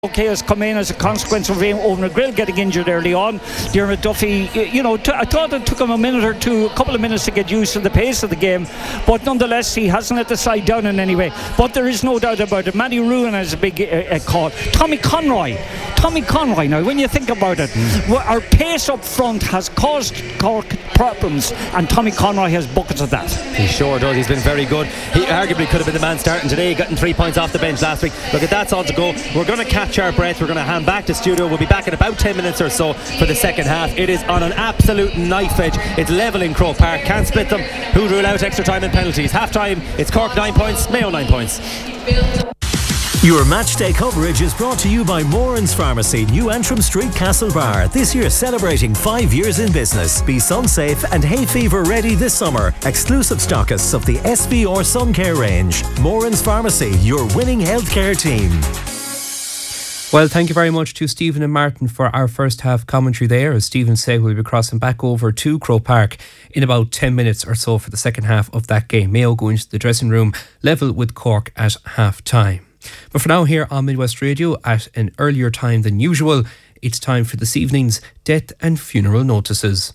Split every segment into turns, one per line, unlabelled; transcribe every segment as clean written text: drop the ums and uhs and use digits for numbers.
Okay, has come in as a consequence of Owen McGrill getting injured early on. Dermot Duffy, I thought it took him a couple of minutes to get used to the pace of the game, but nonetheless he hasn't let the side down in any way. But there is no doubt about it, Matty Ruin has a big call. Tommy Conroy, now when you think about it, our pace up front has caused Cork problems, and Tommy Conroy has buckets of that.
He sure does. He's been very good. He arguably could have been the man starting today, getting 3 points off the bench last week. Look, that's all to go. We're going to catch our breath. We're going to hand back to studio. We'll be back in about 10 minutes or so for the second half. It is on an absolute knife edge. It's level in Croke Park. Can't split them. Who'll rule out extra time and penalties? Half time, it's Cork 9 points, Mayo 9 points.
Your matchday coverage is brought to you by Moran's Pharmacy, New Antrim Street, Castlebar. This year celebrating 5 years in business. Be sun safe and hay fever ready this summer. Exclusive stockists of the SVR Sun Care range. Moran's Pharmacy, your winning healthcare team.
Well, thank you very much to Stephen and Martin for our first half commentary there. As Stephen said, we'll be crossing back over to Croke Park in about 10 minutes or so for the second half of that game. Mayo go into the dressing room level with Cork at half time. But for now, here on Midwest Radio at an earlier time than usual, it's time for this evening's death and funeral notices.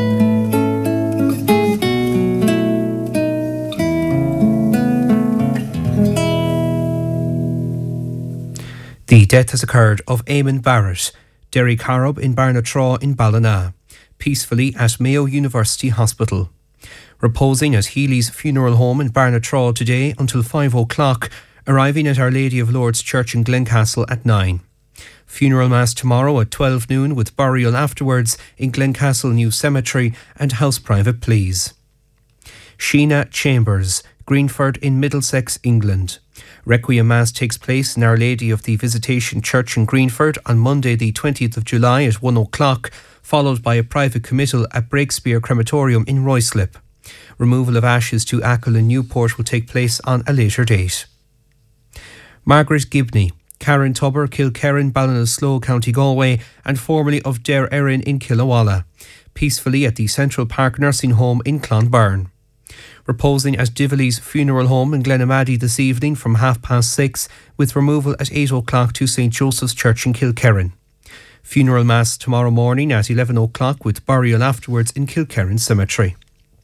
The death has occurred of Eamon Barrett, Derry Carob in Barnatraw in Ballina, peacefully at Mayo University Hospital. Reposing at Healy's Funeral Home in Barnatraw today until 5 o'clock, arriving at Our Lady of Lourdes Church in Glencastle at 9. Funeral Mass tomorrow at 12 noon with burial afterwards in Glencastle New Cemetery and house private pleas. Sheena Chambers, Greenford in Middlesex, England. Requiem Mass takes place in Our Lady of the Visitation Church in Greenford on Monday the 20th of July at 1 o'clock, followed by a private committal at Breakspear Crematorium in Ruislip. Removal of ashes to Achill in Newport will take place on a later date. Margaret Gibney, Karen Tubber, Kilkerran, Ballinasloe, County Galway, and formerly of Dare Erin in Killawalla, peacefully at the Central Park Nursing Home in Clonberne. Reposing at Divilly's Funeral Home in Glenamaddy this evening from 6:30, with removal at 8 o'clock to St Joseph's Church in Kilkerran. Funeral Mass tomorrow morning at 11 o'clock with burial afterwards in Kilkerran Cemetery.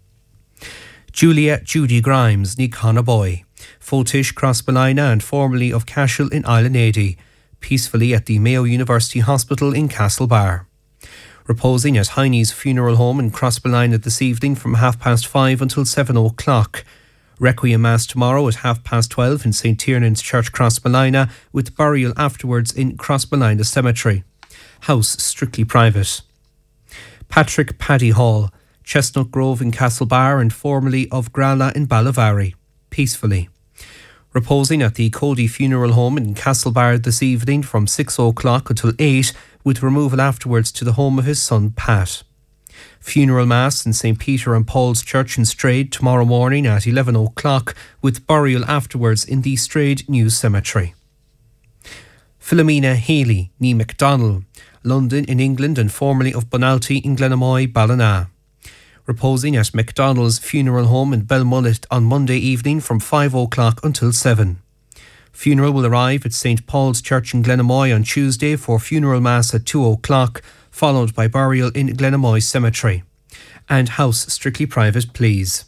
Julia Judy Grimes, Ní Boy, Fotish, Crossballina and formerly of Cashel in Island peacefully at the Mayo University Hospital in Castlebar. Reposing at Heine's Funeral Home in Crossballina this evening from 5:30 until 7 o'clock. Requiem Mass tomorrow at 12:30 in St Tiernan's Church, Crossballina, with burial afterwards in Crossballina Cemetery. House strictly private. Patrick Paddy Hall, Chestnut Grove in Castlebar and formerly of Grala in Ballavary, peacefully. Reposing at the Cody Funeral Home in Castlebar this evening from 6 o'clock until 8, with removal afterwards to the home of his son Pat. Funeral Mass in St Peter and Paul's Church in Strade tomorrow morning at 11 o'clock, with burial afterwards in the Strade New Cemetery. Philomena Healy, ní MacDonald, London in England and formerly of Bonalty in Glenamoy, Ballina. Reposing at MacDonald's Funeral Home in Belmullet on Monday evening from 5 o'clock until 7. Funeral will arrive at St Paul's Church in Glenamoy on Tuesday for funeral mass at 2 o'clock, followed by burial in Glenamoy Cemetery. And house strictly private please.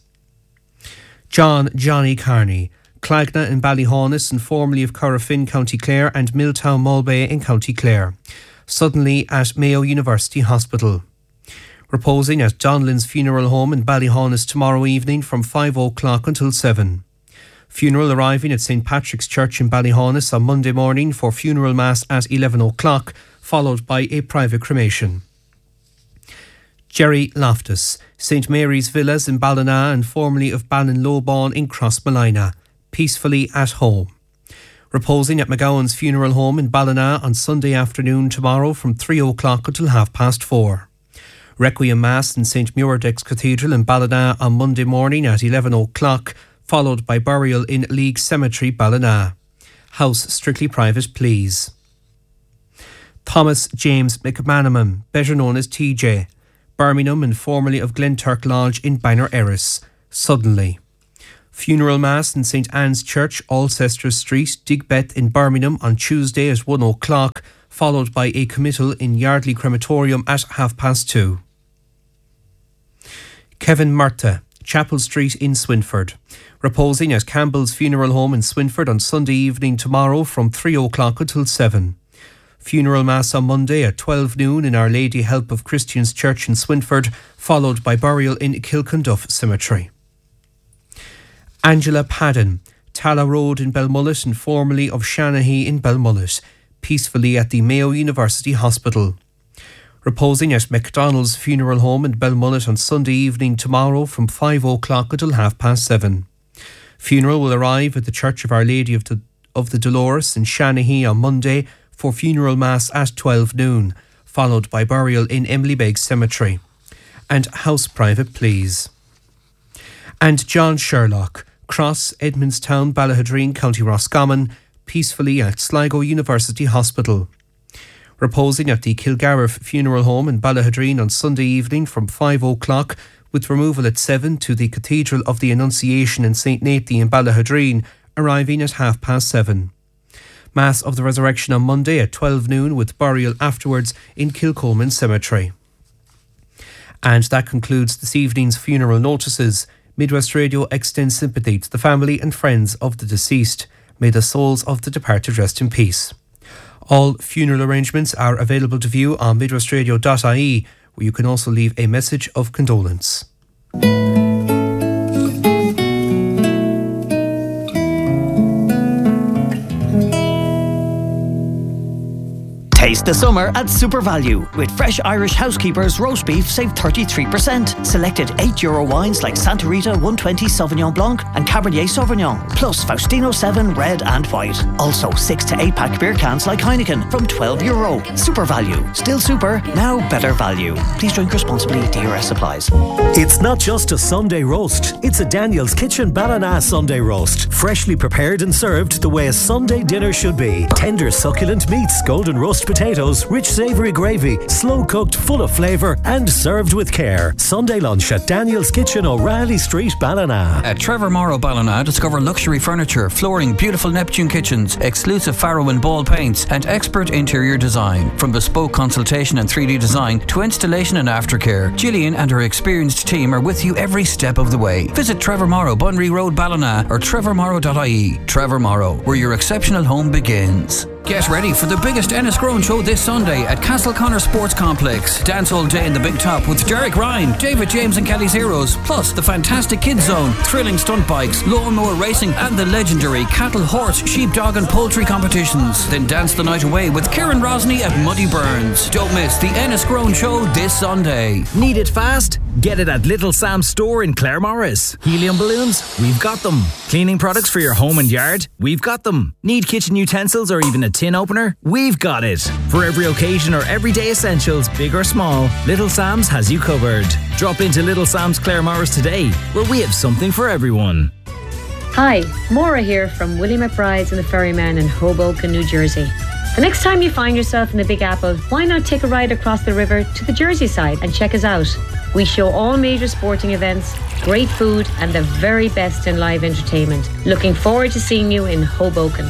Johnny Carney, Clagna in Ballyhaunis and formerly of Corrafin, County Clare and Milltown Mulbay in County Clare. Suddenly at Mayo University Hospital. Reposing at Donlin's Funeral Home in Ballyhaunis tomorrow evening from 5 o'clock until 7. Funeral arriving at St Patrick's Church in Ballyhaunis on Monday morning for funeral mass at 11 o'clock, followed by a private cremation. Jerry Loftus, St Mary's Villas in Ballina and formerly of Ballinlowbawn in Crossballina, peacefully at home. Reposing at McGowan's Funeral Home in Ballina on Sunday afternoon tomorrow from 3 o'clock until 4:30. Requiem Mass in St Muirdex Cathedral in Ballina on Monday morning at 11 o'clock, followed by burial in League Cemetery, Ballina. House strictly private please. Thomas James McManaman, better known as TJ, Birmingham and formerly of Glenturk Lodge in Bangor Erris, suddenly. Funeral Mass in St Anne's Church, Alcester Street, Digbeth in Birmingham on Tuesday at 1 o'clock, followed by a committal in Yardley Crematorium at 2:30. Kevin Murtagh, Chapel Street in Swinford, reposing at Campbell's Funeral Home in Swinford on Sunday evening tomorrow from 3 o'clock until 7. Funeral Mass on Monday at 12 noon in Our Lady Help of Christians Church in Swinford, followed by burial in Kilconduff Cemetery. Angela Padden, Talla Road in Belmullet and formerly of Shanahy in Belmullet, peacefully at the Mayo University Hospital. Reposing at MacDonald's Funeral Home in Belmullet on Sunday evening tomorrow from 5 o'clock until 7:30. Funeral will arrive at the Church of Our Lady of the Dolores in Shanahy on Monday for funeral mass at 12 noon, followed by burial in Emily Begg Cemetery. And house private please. And John Sherlock, Cross, Edmondstown, Ballahadreen, County Roscommon, peacefully at Sligo University Hospital. Reposing at the Kilgariff Funeral Home in Ballahadreen on Sunday evening from 5 o'clock, with removal at 7 to the Cathedral of the Annunciation in St Nathan in Ballahadreen, arriving at 7:30. Mass of the Resurrection on Monday at 12 noon, with burial afterwards in Kilcolman Cemetery. And that concludes this evening's funeral notices. Midwest Radio extends sympathy to the family and friends of the deceased. May the souls of the departed rest in peace. All funeral arrangements are available to view on midwestradio.ie, where you can also leave a message of condolence.
Taste the summer at Super Value. With fresh Irish Housekeepers roast beef, save 33%. Selected €8 wines like Santa Rita 120 Sauvignon Blanc and Cabernet Sauvignon. Plus Faustino 7 red and white. Also 6 to 8 pack beer cans like Heineken from €12. Super Value. Still super, now better value. Please drink responsibly. DRS applies.
It's not just a Sunday roast. It's a Daniel's Kitchen Ballina Sunday roast. Freshly prepared and served the way a Sunday dinner should be. Tender succulent meats, golden roast potatoes, rich savoury gravy, slow cooked, full of flavour and served with care. Sunday lunch at Daniel's Kitchen, O'Reilly Street, Ballina.
At Trevor Morrow Ballina, discover luxury furniture, flooring, beautiful Neptune kitchens, exclusive Faro and Ball paints and expert interior design. From bespoke consultation and 3D design to installation and aftercare, Gillian and her experienced team are with you every step of the way. Visit Trevor Morrow, Bunry Road, Ballina or trevormorrow.ie. Trevor Morrow, where your exceptional home begins. Get ready for the biggest Enniscrone show this Sunday at Castleconnor Sports Complex. Dance all day in the Big Top with Derek Ryan, David James and Kelly's Heroes, plus the fantastic Kids Zone, thrilling stunt bikes, lawnmower racing and the legendary cattle, horse, sheep, dog and poultry competitions. Then dance the night away with Kieran Rosny at Muddy Burns. Don't miss the Enniscrone show this Sunday.
Need it fast? Get it at Little Sam's store in Claremorris. Helium balloons? We've got them. Cleaning products for your home and yard? We've got them. Need kitchen utensils or even a tin opener? We've got it. For every occasion or everyday essentials, big or small, Little Sam's has you covered. Drop into Little Sam's Claremorris today, where we have something for everyone.
Hi, Maura here from Willie McBride's and the Ferryman in Hoboken, New Jersey. The next time you find yourself in the Big Apple, why not take a ride across the river to the Jersey side and check us out? We show all major sporting events, great food and the very best in live entertainment. Looking forward to seeing you in Hoboken.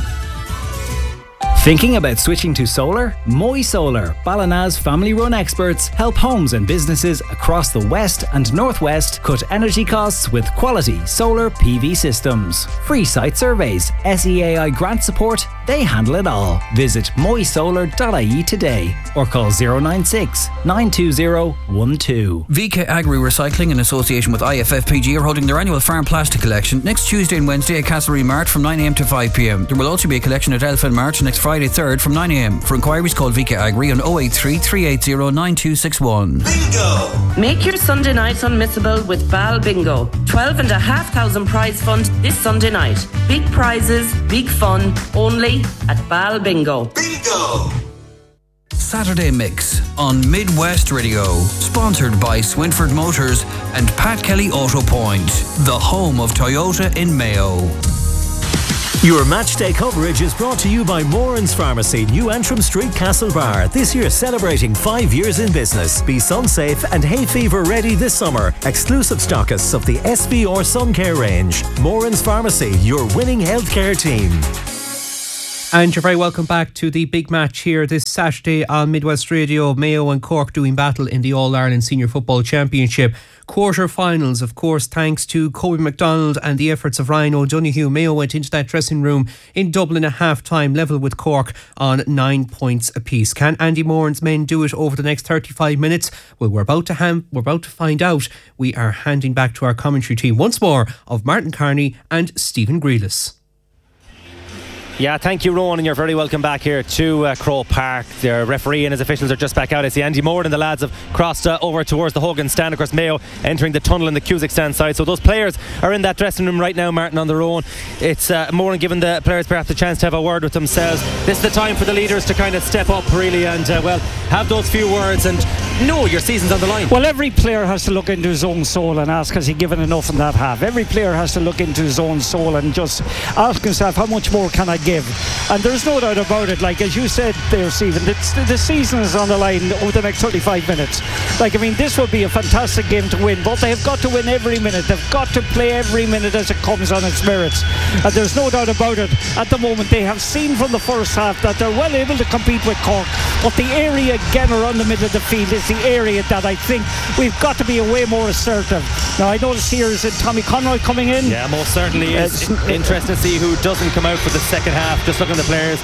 Thinking about switching to solar? Moy Solar, Ballina's family-run experts, help homes and businesses across the west and northwest cut energy costs with quality solar PV systems. Free site surveys, SEAI grant support, they handle it all. Visit moysolar.ie today or call 096 920 12.
VK Agri Recycling in association with IFFPG are holding their annual farm plastic collection next Tuesday and Wednesday at Castlereagh Mart from 9am to 5pm. There will also be a collection at Elfin Mart next Friday 3rd from 9am. For inquiries, call VK Agri on 083 380 9261.
Bingo! Make your Sunday night unmissable with Bal Bingo. 12,500 prize fund this Sunday night. Big prizes, big fun, only at Bal Bingo.
Bingo!
Saturday Mix on Midwest Radio, sponsored by Swinford Motors and Pat Kelly Auto Point, the home of Toyota in Mayo.
Your matchday coverage is brought to you by Moran's Pharmacy, New Antrim Street, Castlebar. This year celebrating 5 years in business. Be sun safe and hay fever ready this summer. Exclusive stockists of the SVR Sun Care range. Moran's Pharmacy, your winning healthcare team.
And you're very welcome back to the big match here this Saturday on Midwest Radio. Mayo and Cork doing battle in the All-Ireland Senior Football Championship. Quarter-finals, of course, thanks to Kobe MacDonald and the efforts of Ryan O'Donoghue. Mayo went into that dressing room in Dublin at half-time, level with Cork on 9 points apiece. Can Andy Moran's men do it over the next 35 minutes? Well, we're about to find out. We are handing back to our commentary team once more of Martin Carney and Stephen Grealis.
Yeah, thank you, Rowan, and you're very welcome back here to Croke Park. The referee and his officials are just back out. I see Andy Moran and the lads have crossed over towards the Hogan stand. Of course, Mayo entering the tunnel in the Cusack stand side. So those players are in that dressing room right now, Martin, on their own. It's Moran giving the players perhaps a chance to have a word with themselves. This is the time for the leaders to kind of step up, really, and have those few words and know your season's on the line.
Well, every player has to look into his own soul and ask, has he given enough in that half? Every player has to look into his own soul and just ask himself, how much more can I give? And there's no doubt about it. Like, as you said there, Stephen, the season is on the line over the next 35 minutes. Like, I mean, this would be a fantastic game to win, but they've got to win every minute. They've got to play every minute as it comes on its merits. And there's no doubt about it. At the moment, they have seen from the first half that they're well able to compete with Cork, but the area again around the middle of the field is the area that I think we've got to be way more assertive. Now, I notice here is Tommy Conroy coming in.
Yeah, most certainly is. Interesting to see who doesn't come out for the second half. Just looking at the players,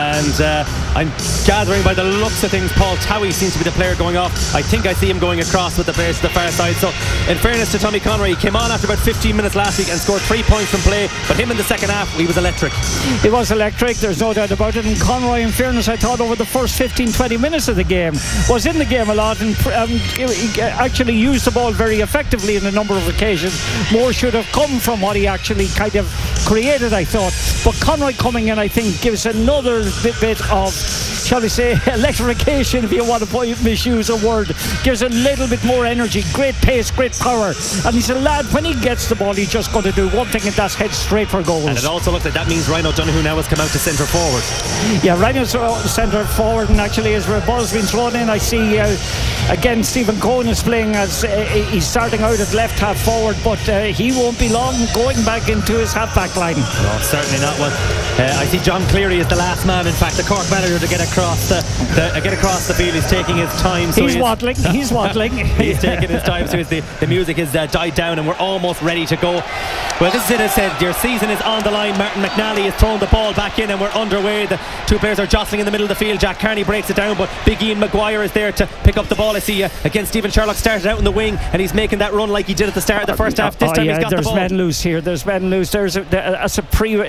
and I'm gathering by the looks of things, Paul Towie seems to be the player going off. I think I see him going across with the players to the far side. So in fairness to Tommy Conroy, he came on after about 15 minutes last week and scored 3 points from play, but him in the second half, he was electric.
He was electric, there's no doubt about it. And Conroy, in fairness, I thought over the first 15-20 minutes of the game was in the game a lot, and he actually used the ball very effectively in a number of occasions. More should have come from what he actually kind of created, I thought. But Conroy coming in, I think, gives another bit of, shall we say, electrification, if you want to misuse a word. Gives a little bit more energy, great pace, great power. And he's a lad, when he gets the ball, he's just going to do one thing, and that's head straight for goals.
And it also looks like that means Ryan O'Donoghue now has come out to centre forward.
Yeah, Ryan's centre forward, and actually as the ball's been thrown in, I see again Stephen Cohen is playing as he's starting out at left half forward, but he won't be long going back into his half back line.
No, certainly not. Well, I see John Cleary is the last man, in fact, the Cork manager, to get across the field. He's taking his time. So
he's waddling. He's waddling.
He's taking his time, so the music has died down and we're almost ready to go. Well, this is it, as said, your season is on the line. Martin McNally has thrown the ball back in and we're underway. The two players are jostling in the middle of the field. Jack Carney breaks it down, but Big Ian Maguire is there to pick up the ball. I see again Stephen Sherlock started out in the wing and he's making that run like he did at the start of the first half. This time he's got the ball.
There's men loose here. There's that's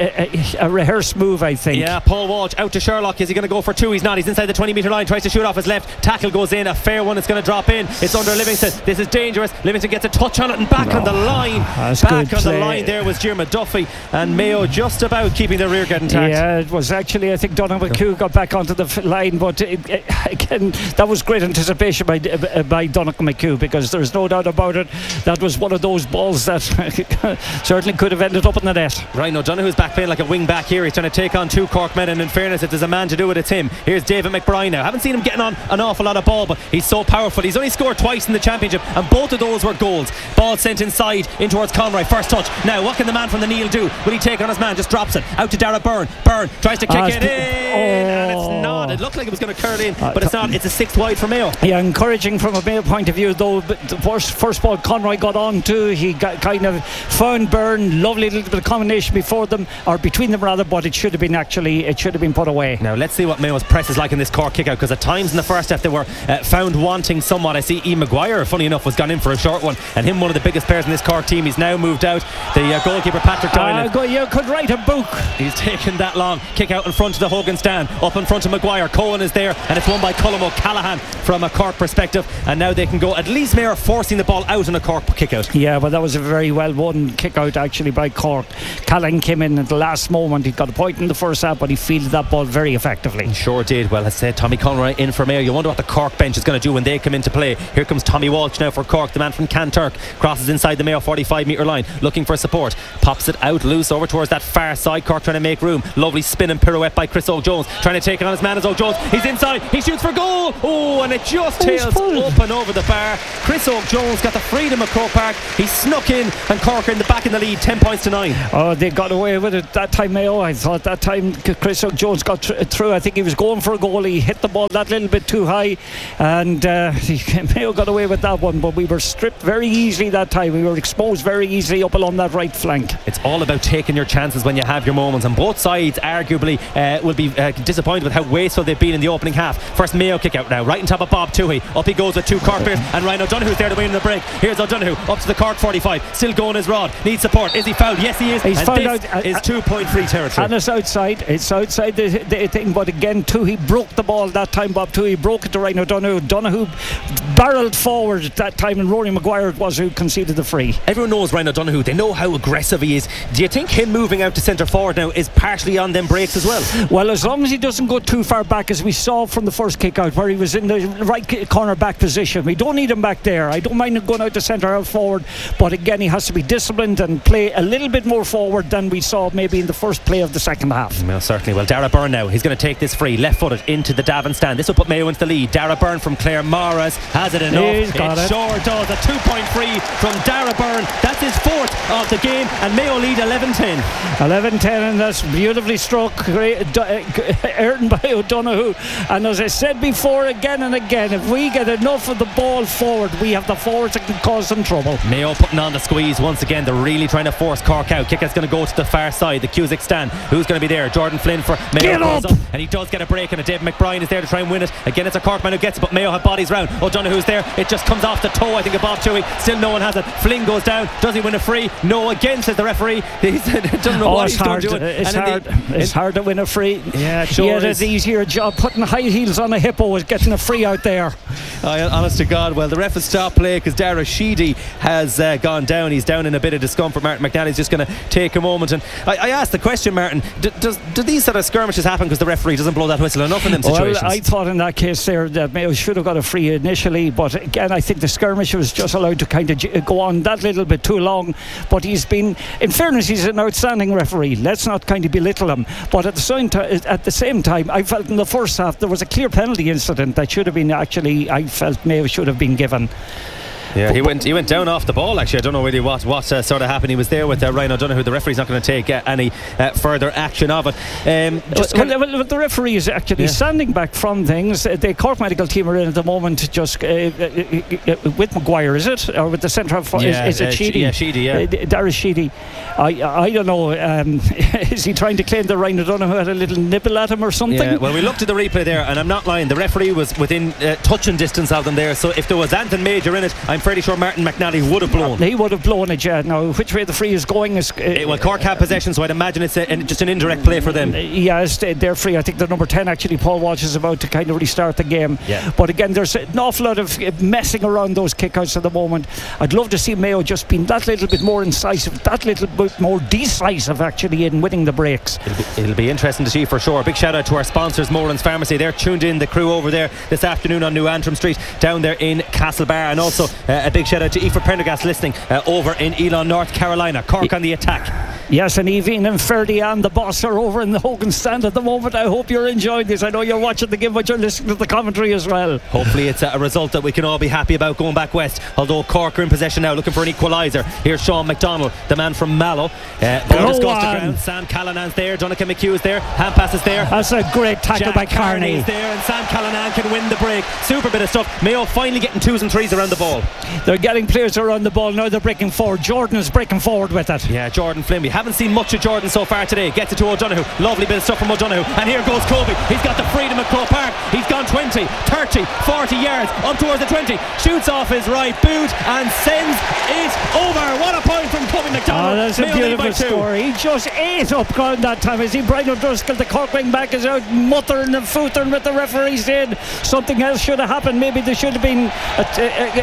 a rehearsed move, I think.
Yeah, Paul Walsh out to Sherlock. Is he going to go for two? He's not. He's inside the 20-metre line, tries to shoot off his left. Tackle goes in, a fair one. It's going to drop in. It's under Livingston. This is dangerous. Livingston gets a touch on it and back on the line. Back on the line there was Diarmuid Duffy, and Mayo just about keeping the rear get intact.
Yeah, it was actually, I think Donald McHugh got back onto the line, but again, that was great anticipation by Donald McHugh, because there's no doubt about it, that was one of those balls that certainly could have ended up in the net.
Ryan O'Donoghue's back playing like a wing back here. He's trying to take on two Cork men, and in fairness, if there's a man to do it, it's him. Here's David McBride now. Haven't seen him getting on an awful lot of ball, but he's so powerful. He's only scored twice in the championship, and both of those were goals. Ball sent inside in towards Conroy. First touch. Now, what can the man from the Neil do? Will he take on his man? Just drops it out to Dara Byrne. Byrne tries to kick it in, and it's not. It looked like it was going to curl in, but it's not. It's a sixth wide for Mayo.
Yeah, encouraging from a Mayo point of view, though. The first ball Conroy got on to, he got kind of found Byrne. Lovely little bit of combination before them, or between them rather, but it should have been put away.
Now let's see what Mayo's press is like in this Cork kick out, because at times in the first half they were found wanting somewhat. I see Ian Maguire, funny enough, was gone in for a short one, and him, one of the biggest players in this Cork team. He's now moved out. The goalkeeper Patrick Doyle,
you could write a book.
He's taken that long. Kick out in front of the Hogan stand, up in front of Maguire. Cohen is there, and it's won by Colm O'Callaghan from a Cork perspective, and now they can go. At least Mayo forcing the ball out in a Cork kick out.
Yeah, but that was a very well won kick out actually by Cork. Callaghan came in at the last moment. He got a point in the first half, but he fielded that ball very effectively.
Sure sure did. Well, as I said, Tommy Conroy in for Mayo. You wonder what the Cork bench is going to do when they come into play. Here comes Tommy Walsh now for Cork, the man from Kanturk. Crosses inside the Mayo 45 metre line, looking for support. Pops it out loose over towards that far side. Cork trying to make room. Lovely spin and pirouette by Chris O'Jones, trying to take it on his man as O'Jones. He's inside, he shoots for goal. Oh, and it just tails up and over the bar. Chris O'Jones got the freedom of Croke Park. He snuck in, and Cork are in the back in the lead, 10 points to 9.
Oh, they got away with it that time, Mayo. I thought that time Chris O'Jones got through. I think he was going for a goal. He hit the ball that little bit too high, and Mayo got away with that one, but we were stripped very easily that time. We were exposed very easily up along that right flank.
It's all about taking your chances when you have your moments, and both sides arguably will be disappointed with how wasteful they've been in the opening half. First Mayo kick out now, right on top of Bob Toohey. Up he goes with 2 Cork players, and Ryan O'Donoghue's there to win the break. Here's O'Donoghue up to the Cork 45, still going his rod, needs support. Is he fouled? Yes, he is.
He's fouled out.
Is 2-point free territory,
and it's outside the thing, but again Toohey broke the ball that time. Bob Toohey broke it to Ryan O'Donoghue barrelled forward that time, and Rory Maguire was who conceded the free.
Everyone knows Ryan O'Donoghue, they know how aggressive he is. Do you think him moving out to centre forward now is partially on them breaks as well?
Well, as long as he doesn't go too far back, as we saw from the first kick out where he was in the right corner back position. We don't need him back there. I don't mind him going out to centre out forward, but again he has to be disciplined and play a little bit more forward than we saw maybe in the first play of the second half.
Well, certainly. Well, Dara Byrne now, he's going to take this free, left footed into the Davin stand. This will put Mayo into the lead. Dara Byrne from Clare Morris has it enough.
He's got it.
Sure does. A 2-point free from Dara Byrne. That's his 4th of the game, and Mayo lead 11-10.
11-10, and that's beautifully struck, earned by O'Donoghue. And as I said before, again and again, if we get enough of the ball forward, we have the forwards that can cause some trouble.
Mayo putting on the squeeze once again. They're really trying to force Cork out. Kick is going to go to the far side, the Cusack stand. Who's going to be there? Jordan Flynn for Mayo.
Get up!
And he does get a break, and David McBride is there to try and win it. Again, it's a Cork man who gets it, but Mayo have bodies round. O'Donoghue's there. It just comes off the toe, I think, of Bob Toohey. Still no one has it. Flynn goes down. Does he win a free? No, again, says the referee. He doesn't know what he's going to do.
It's hard to win a free.
Yeah, it sure
he had an easier job putting high heels on a hippo as getting a free out there.
Honest to God. Well, the ref has stopped play because Dara Sheedy has gone down. He's down in a bit of discomfort. Martin McNally's just going to take a moment, and I asked the question, Martin, do these sort of skirmishes happen because the referee doesn't blow that whistle enough in them situations?
Well, I thought in that case there that Mayo should have got a free initially, but again I think the skirmish was just allowed to kind of go on that little bit too long. But he's been, in fairness, he's an outstanding referee. Let's not kind of belittle him, but at the same time I felt in the first half there was a clear penalty incident that should have been, actually I felt Mayo should have been given.
Yeah, he went down off the ball, actually. I don't know really what sort of happened. He was there with Ryan O'Donoghue. The referee's not going to take any further action of it.
The referee is actually standing back from things. The Cork medical team are in at the moment, just with Maguire, is it? Or with the centre? Is it Sheedy?
Yeah, Sheedy, yeah.
Dara Sheedy. I don't know. Is he trying to claim that Ryan O'Donoghue had a little nibble at him or something?
Yeah, well, we looked at the replay there, and I'm not lying. The referee was within touching distance of them there. So if there was anything major in it, I'm fairly sure Martin McNally would have blown.
He would have blown it, yeah. Now, which way the free is going is...
well, Cork have possession, so I'd imagine it's just an indirect play for them.
Yes, they're free. I think the number 10, actually, Paul Walsh, is about to kind of restart the game.
Yeah.
But again, there's an awful lot of messing around those kickouts at the moment. I'd love to see Mayo just being that little bit more incisive, that little bit more decisive, actually, in winning the breaks.
It'll be interesting to see for sure. Big shout out to our sponsors, Moran's Pharmacy. They're tuned in, the crew over there this afternoon on New Antrim Street down there in Castlebar, and also a big shout out to Aoife Prendergast listening over in Elon, North Carolina. Cork on the attack.
Yes, and Evie and Ferdy and the boss are over in the Hogan stand at the moment. I hope you're enjoying this. I know you're watching the game, but you're listening to the commentary as well.
Hopefully it's a result that we can all be happy about going back west, although Cork are in possession now looking for an equaliser. Here's Sean McDonald, the man from Mallow. Ball just goes to ground. Sam Callahan's there, Donnacha McHugh is there, hand pass is there.
That's a great tackle
Jack
by Carney.
Is there, and Sam Callahan can win the break. Super bit of stuff. Mayo finally getting 2s and 3s around the ball.
They're getting players around the ball now. They're breaking forward. Jordan is breaking forward with it.
Yeah, Jordan Flynn. We haven't seen much of Jordan so far today. Gets it to O'Donoghue. Lovely bit of stuff from O'Donoghue. And here goes Kobe. He's got the freedom of Croke Park. He's gone 20, 30, 40 yards up towards the 20. Shoots off his right boot and sends it over. What a point from Kobe McDonald.
Oh, that's a beautiful score. He just ate up ground that time. As Brian O'Driscoll, the Cork wing back, is out muttering and footering with the referee, saying something else should have happened. Maybe there should have been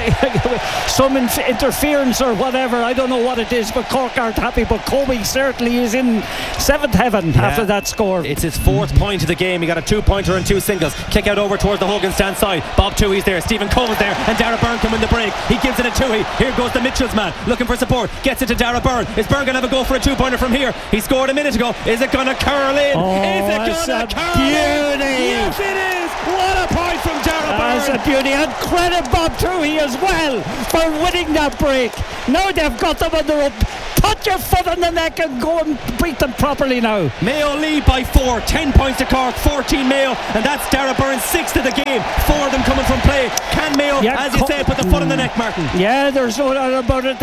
some interference or whatever. I don't know what it is, but Cork aren't happy. But Comey certainly is in seventh heaven after that score.
It's his 4th point of the game. He got a 2-pointer and 2 singles. Kick out over towards the Hogan stand side. Bob Toohey's there. Stephen Coleman's there, and Dara Byrne can win the break. He gives it to Toohey. Here goes the Mitchells man looking for support. Gets it to Dara Byrne. Is Byrne gonna have a go for a 2-pointer from here? He scored a minute ago. Is it gonna curl in? Is it gonna curl in? Yes, it is. What a point from Dara Byrne.
That's a beauty, and credit Bob Toohey as well for winning that break. Now they've got them on the rope. Put your foot on the neck and go and beat them properly now.
Mayo lead by 4, 10 points to Cork, 14 Mayo, and that's Dara Byrne's 6th of the game. 4 of them coming from play. Can Mayo, as you said, put the foot on the neck, Martin?
Yeah, there's no doubt about it.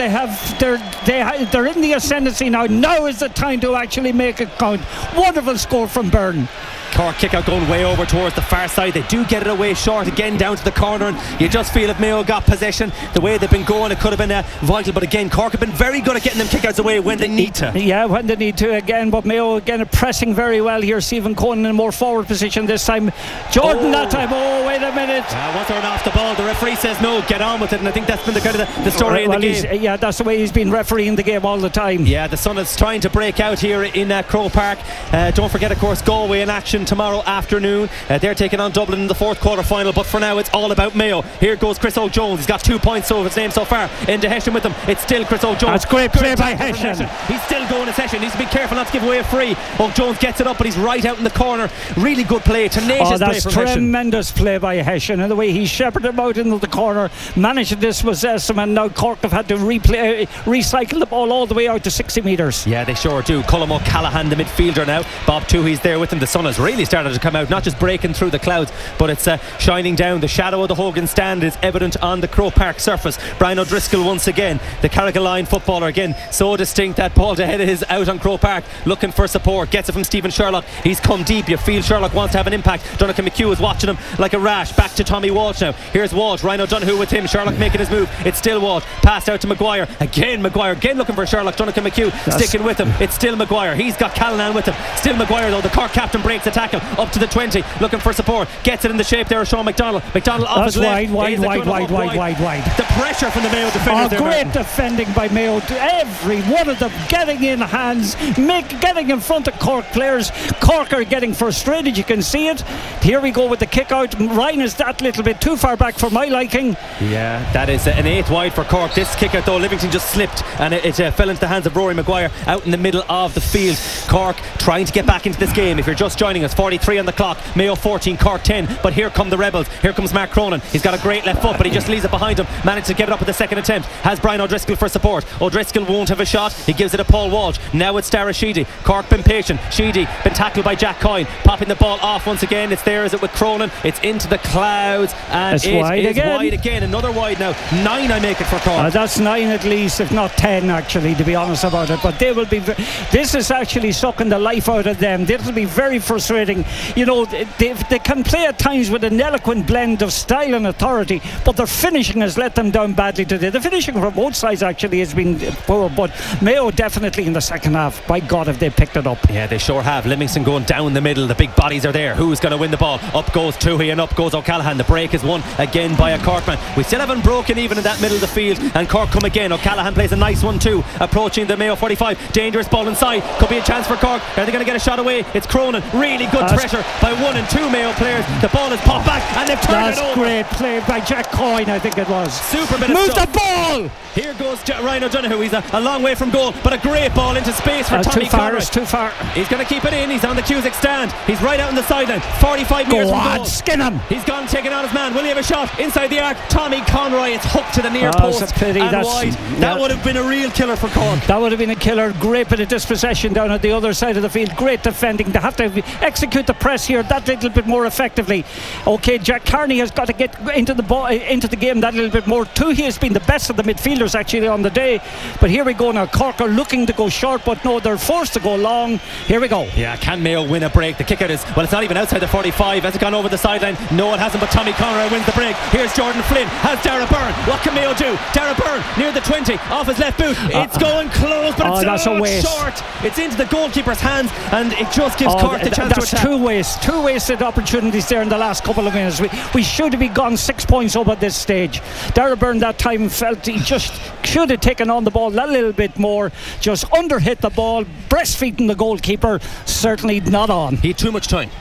They're in the ascendancy now. Now is the time to actually make it count. Wonderful score from Byrne.
Cork kick out going way over towards the far side. They do get it away short again down to the corner, and you just feel if Mayo got possession the way they've been going, it could have been vital. But again, Cork have been very good at getting them kickouts away when they need to.
Yeah, when they need to again. But Mayo again pressing very well here. Stephen Conan in a more forward position this time. Jordan that time. Oh, wait a minute.
Once they're off the ball, the referee says no, get on with it, and I think that's been the kind of the story in the game.
Yeah, that's the way he's been refereeing the game all the time.
Yeah, the sun is trying to break out here in Croke Park. Don't forget, of course, Galway in action tomorrow afternoon. They're taking on Dublin in the 4th quarter final, but for now it's all about Mayo. Here goes Chris O'Jones. He's got 2 points over his name so far. Into Hessian with him. It's still Chris O'Jones.
That's great play by Hessian.
He's still going to Hessian. Needs to be careful not to give away a free. O'Jones gets it up, but he's right out in the corner. Really good play, tenacious play from Hessian.
Tremendous play by Hessian, and the way he shepherded him out into the corner, managed to dispossess him, and now Cork have had to recycle the ball all the way out to 60 metres.
Yeah, they sure do. Colm O'Callaghan, the midfielder now. Bob Toohey's there with him. The sun has really started to come out, not just breaking through the clouds, but it's shining down. The shadow of the Hogan stand is evident on the Croke Park surface. Brian O'Driscoll once again, the Carrigaline footballer again, so distinct. That ball to head is out on Croke Park, looking for support, gets it from Stephen Sherlock. He's come deep. You feel Sherlock wants to have an impact. Donnacha McHugh is watching him like a rash. Back to Tommy Walsh now. Here's Walsh. Ryan O'Donoghue with him. Sherlock making his move. It's still Walsh. Passed out to Maguire. Again looking for Sherlock. Donnacha McHugh sticking with him. It's still Maguire. He's got Callanan with him. Still Maguire though. The Cork captain breaks the tackle up to the 20, looking for support. Gets it in the shape there of Sean McDonald. McDonald off his left.
Wide.
The pressure from the Mayo defenders.
Great defending by Mayo. Every one of them getting in hands, getting in front of Cork players. Cork are getting frustrated. You can see it. Here we go with the kick out. Ryan is that little bit too far back for my liking.
Yeah, that is an 8th wide for Cork. This kick out though, Livingston just slipped and it fell into the hands of Rory Maguire out in the middle of the field. Cork trying to get back into this game. If you're just joining us, 43 on the clock. Mayo 14, Cork 10. But here come the rebels. Here comes Mark Cronin. He's got a great left foot, but he just leaves it behind him. Managed to get it up with the second attempt. Has Brian O'Driscoll for support. O'Driscoll won't have a shot. He gives it to Paul Walsh. Now it's Dara Sheedy. Cork been patient. Sheedy been tackled by Jack Coyne. Popping the ball off once again. It's there, is it with Cronin? It's into the clouds, and
it's wide
again. Another wide now. 9 I make it for Cork.
That's 9 at least, if not 10 actually, to be honest about it. But they will be. This is actually sucking the life out of them. This will be very frustrating. You know, they can play at times with an eloquent blend of style and authority, but their finishing has let them down badly today. The finishing from both sides actually has been poor, but Mayo definitely in the second half. By God, if they picked it up.
Yeah, they sure have. Livingston going down the middle. The big bodies are there. Who's going to win the ball? Up goes Toohey and up goes O'Callaghan. The break is won again by a Corkman. We still haven't broken even in that middle of the field, and Cork come again. O'Callaghan plays a nice one too, approaching the Mayo 45. Dangerous ball inside. Could be a chance for Cork. Are they going to get a shot away? It's Cronin. Really good pressure by 1 and 2 Mayo players. The ball is popped back and they've turned it over.
That's great play by Jack Coyne, I think it was.
Super bit of
Move
stuff.
the ball!
Here goes Ryan O'Donoghue. He's a long way from goal, but a great ball into space for Tommy Conroy.
It's too far.
He's going to keep it in. He's on the Cusack stand. He's right out on the sideline. 45 metres from goal.
Skin him.
He's gone taking on his man. Will he have a shot inside the arc? Tommy Conroy. It's hooked to the near post and wide. That would have been a real killer for Cork.
That would have been a killer. Great bit of dispossession down at the other side of the field. Great defending. They have to execute the press here that little bit more effectively. Okay, Jack Carney has got to get into the game that little bit more too. He has been the best of the midfielders actually on the day. But here we go now. Cork are looking to go short, but no, they're forced to go long. Here we go.
Yeah, can Mayo win a break? The kick out is, well, it's not even outside the 45. Has it gone over the sideline? No, it hasn't, but Tommy Conroy wins the break. Here's Jordan Flynn. Has Dara Byrne. What can Mayo do? Dara Byrne near the 20, off his left boot. It's going close, but it's short. It's into the goalkeeper's hands, and it just gives Cork the chance to
just two wasted opportunities there in the last couple of minutes. We should have gone 6 points up at this stage. Darragh Byrne that time felt he just should have taken on the ball that little bit more, just underhit the ball, breastfeeding the goalkeeper, certainly not on.
He had too much time,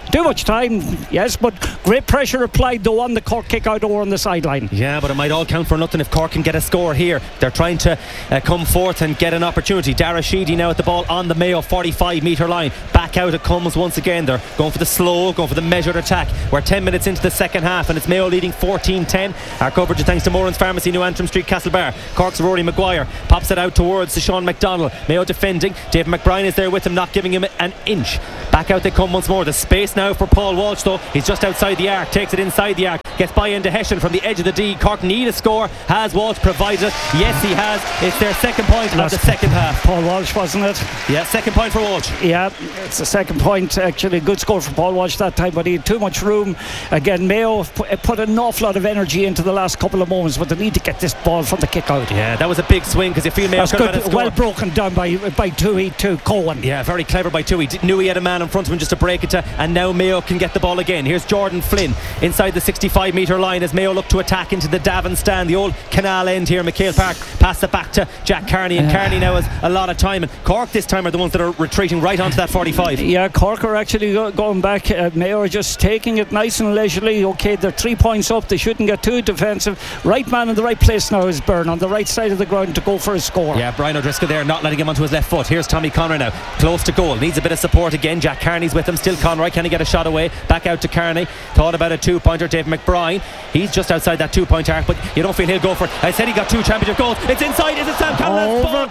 yes, but great pressure applied though on the Cork kick out over on the sideline.
Yeah, but it might all count for nothing if Cork can get a score here. They're trying to come forth and get an opportunity. Dara Sheedy now at the ball on the Mayo 45 metre line. Back out it comes once again. They're going for the measured attack. We're 10 minutes into the second half and it's Mayo leading 14-10. Our coverage is thanks to Moran's Pharmacy, New Antrim Street, Castlebar. Cork's Rory Maguire pops it out towards Sean McDonald. Mayo defending. David McBrien is there with him, not giving him an inch. Back out they come once more. The space now for Paul Walsh though. He's just outside the arc, takes it inside the arc, gets by into Hessian from the edge of the D. Cork need a score. Has Walsh provided it? Yes, he has. It's their second point of the second half.
Paul Walsh, wasn't it?
Yeah, second point for Walsh.
Yeah, it's the second point. Actually, good score for Paul Walsh that time, but he had too much room. Again, Mayo put an awful lot of energy into the last couple of moments, but they need to get this ball from the kick out.
Yeah, that was a big swing because you feel Mayo could have had a score.
Well broken down by Toohey to Cohen.
Yeah, very clever by Toohey. Knew he had a man in front of him just to break it to, and now Mayo can get the ball again. Here's Jordan Flynn inside the 65 metre line as Mayo look to attack into the Davin stand, the old canal end here, McHale Park. Pass it back to Jack Carney, and Carney now has a lot of time, and Cork this time are the ones that are retreating right onto that 45.
Yeah, Cork are actually going back. Mayo are just taking it nice and leisurely. Okay, they're 3 points up, they shouldn't get too defensive. Right man in the right place now is Byrne on the right side of the ground to go for a score.
Yeah, Brian O'Driscoll there, not letting him onto his left foot. Here's Tommy Conroy now, close to goal, needs a bit of support again. Jack Carney's with him, still Conroy, can he get a shot away? Back out to Carney, thought about a 2-pointer. Dave McBrien, he's just outside that 2-point arc, but you don't feel he'll go for it. I said he got 2 championship goals. It's inside, is it Sam Callahan's ball?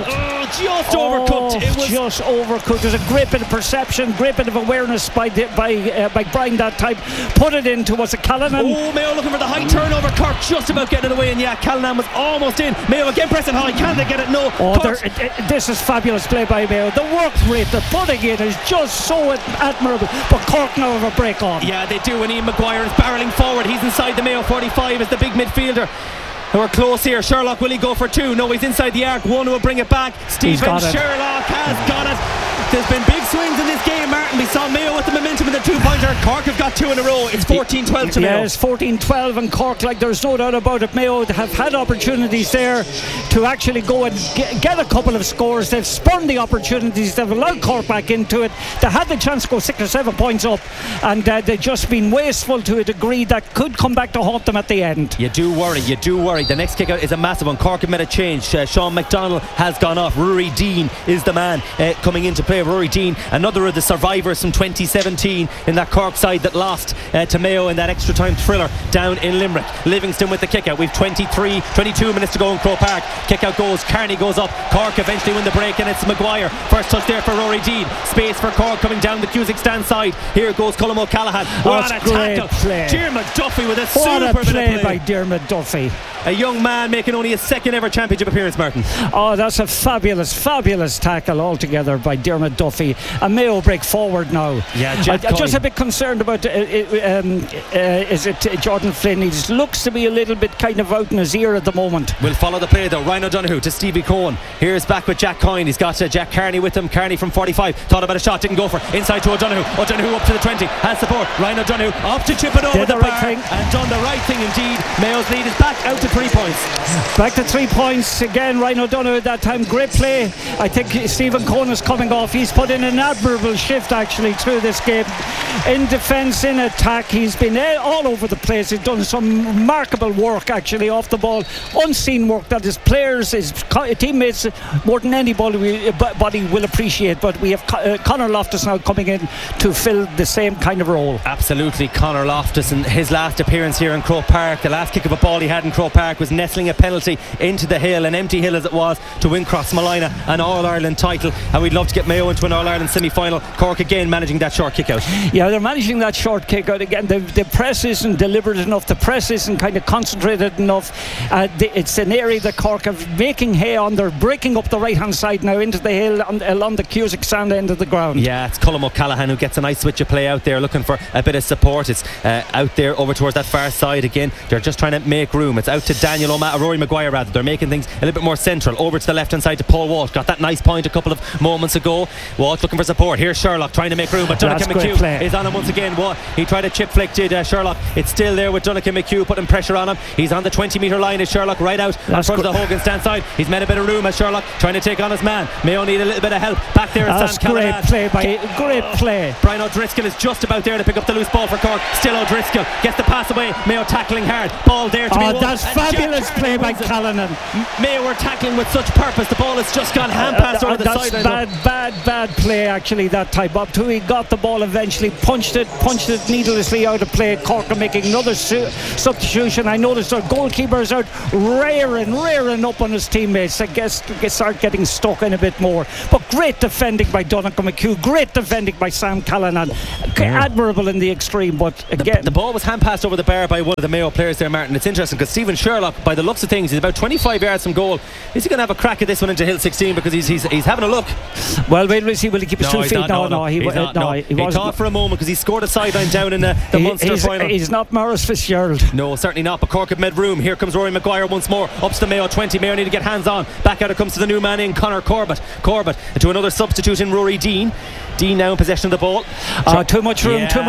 Overcooked.
It was just overcooked. There's a great bit of perception, great bit of awareness by Brian that time. Put it into, was it Callahan?
Oh, Mayo looking for the high turnover. Cork just about getting it away, and yeah, Callahan was almost in. Mayo again pressing high. Can they get it? No.
This is fabulous play by Mayo. The work rate they're putting in is just so admirable. But Cork now have a break on.
Yeah, they do, and Ian Maguire is barrelling forward. He's inside the Mayo 45 as the big midfielder. We're close here. Sherlock, will he go for 2? No, he's inside the arc. One will bring it back. Stephen Sherlock has got it. There's been big swings in this game, Martin. We saw Mayo with the momentum in the 2-pointer. Cork have got 2 in a row. It's 14-12 to Mayo.
Yeah, it's 14-12 and Cork, like there's no doubt about it. Mayo have had opportunities there to actually go and get a couple of scores. They've spurned the opportunities. They've allowed Cork back into it. They had the chance to go 6 or 7 points up, and they've just been wasteful to a degree that could come back to haunt them at the end.
You do worry. The next kick out is a massive one. Cork have made a change. Sean McDonald has gone off. Rory Dean is the man coming into play. Rory Dean, another of the survivors from 2017 in that Cork side that lost to Mayo in that extra time thriller down in Limerick. Livingston with the kick out. We've 22 minutes to go in Croke Park. Kick out goes, Carney goes up, Cork eventually win the break, and it's Maguire. First touch there for Rory Dean. Space for Cork coming down the Cusack stand side. Here goes Colm O'Callaghan. What a tackle. Diarmuid Duffy with a super
play by Diarmuid Duffy.
A young man making only his second ever championship appearance, Martin.
Oh, that's a fabulous tackle altogether by Diarmuid Duffy. And Mayo break forward now.
Yeah,
I'm just a bit concerned about is it Jordan Flynn? He looks to be a little bit kind of out in his ear at the moment.
We'll follow the play though. Ryan O'Donoghue to Stevie Cohen. Here's back with Jack Coyne. He's got Jack Carney with him. Carney from 45 thought about a shot, didn't go for it. Inside to O'Donoghue. O'Donoghue up to the 20, has support. Ryan O'Donoghue up to chip it over the bar and done the right thing indeed. Mayo's lead is back out to 3 points.
Back to 3 points again. Ryan O'Donoghue that time, great play. I think Stephen Cohen is coming off. He's put in an admirable shift actually through this game, in defence, in attack. He's been all over the place. He's done some remarkable work actually off the ball, unseen work that his players, his teammates more than anybody will appreciate. But we have Conor Loftus now coming in to fill the same kind of role.
Absolutely. Conor Loftus, in his last appearance here in Croke Park, the last kick of a ball he had in Croke Park was nestling a penalty into the hill, an empty hill as it was, to win Crossmolina an All-Ireland title. And we'd love to get Mayo into an All-Ireland semi-final. Cork again managing that short kick out.
Yeah, they're managing that short kick out again. The press isn't deliberate enough. The press isn't kind of concentrated enough. It's an area that Cork are making hay on. They're breaking up the right hand side now into the hill along the Cusack stand end of the ground.
Yeah, it's Colm O'Callaghan who gets a nice switch of play out there, looking for a bit of support. It's out there over towards that far side again. They're just trying to make room. It's out to Rory Maguire rather. They're making things a little bit more central. Over to the left hand side to Paul Walsh. Got that nice point a couple of moments ago. Watt looking for support. Here's Sherlock trying to make room, but Duncan McHugh is on him once again. Watt, he tried to chip flick, did Sherlock. It's still there with Duncan McHugh putting pressure on him. He's on the 20-metre line as Sherlock right out in front of the Hogan stand side. He's made a bit of room as Sherlock trying to take on his man. Mayo need a little bit of help back there.
That's great play.
Brian O'Driscoll is just about there to pick up the loose ball for Cork. Still O'Driscoll gets the pass away. Mayo tackling hard. Ball there to be won.
That's fabulous play by Callanan.
Mayo were tackling with such purpose. The ball has just gone hand pass over the sideline.
Bad play actually that time. Bob Toohey got the ball eventually, punched it needlessly out of play. Cork are making another substitution. I noticed our goalkeeper's out rearing up on his teammates. I guess start getting stuck in a bit more. But great defending by Duncan McHugh. Great defending by Sam Callanan. Admirable in the extreme. But again,
the ball was hand passed over the bar by one of the Mayo players there, Martin. It's interesting because Stephen Sherlock, by the looks of things, he's about 25 yards from goal. Is he going to have a crack at this one into Hill 16? Because he's having a look.
Well, we'll see. Will he keep his 2 feet?
He thought for a moment because he scored a sideline down in the Munster final.
He's not Maurice Fitzgerald.
No, certainly not. But Cork have made room. Here comes Rory Maguire once more. Up to the Mayo 20. Mayo need to get hands on. Back out it comes to the new man in Conor Corbett. Corbett to another substitute in Rory Dean. Dean now in possession of the ball.
Too much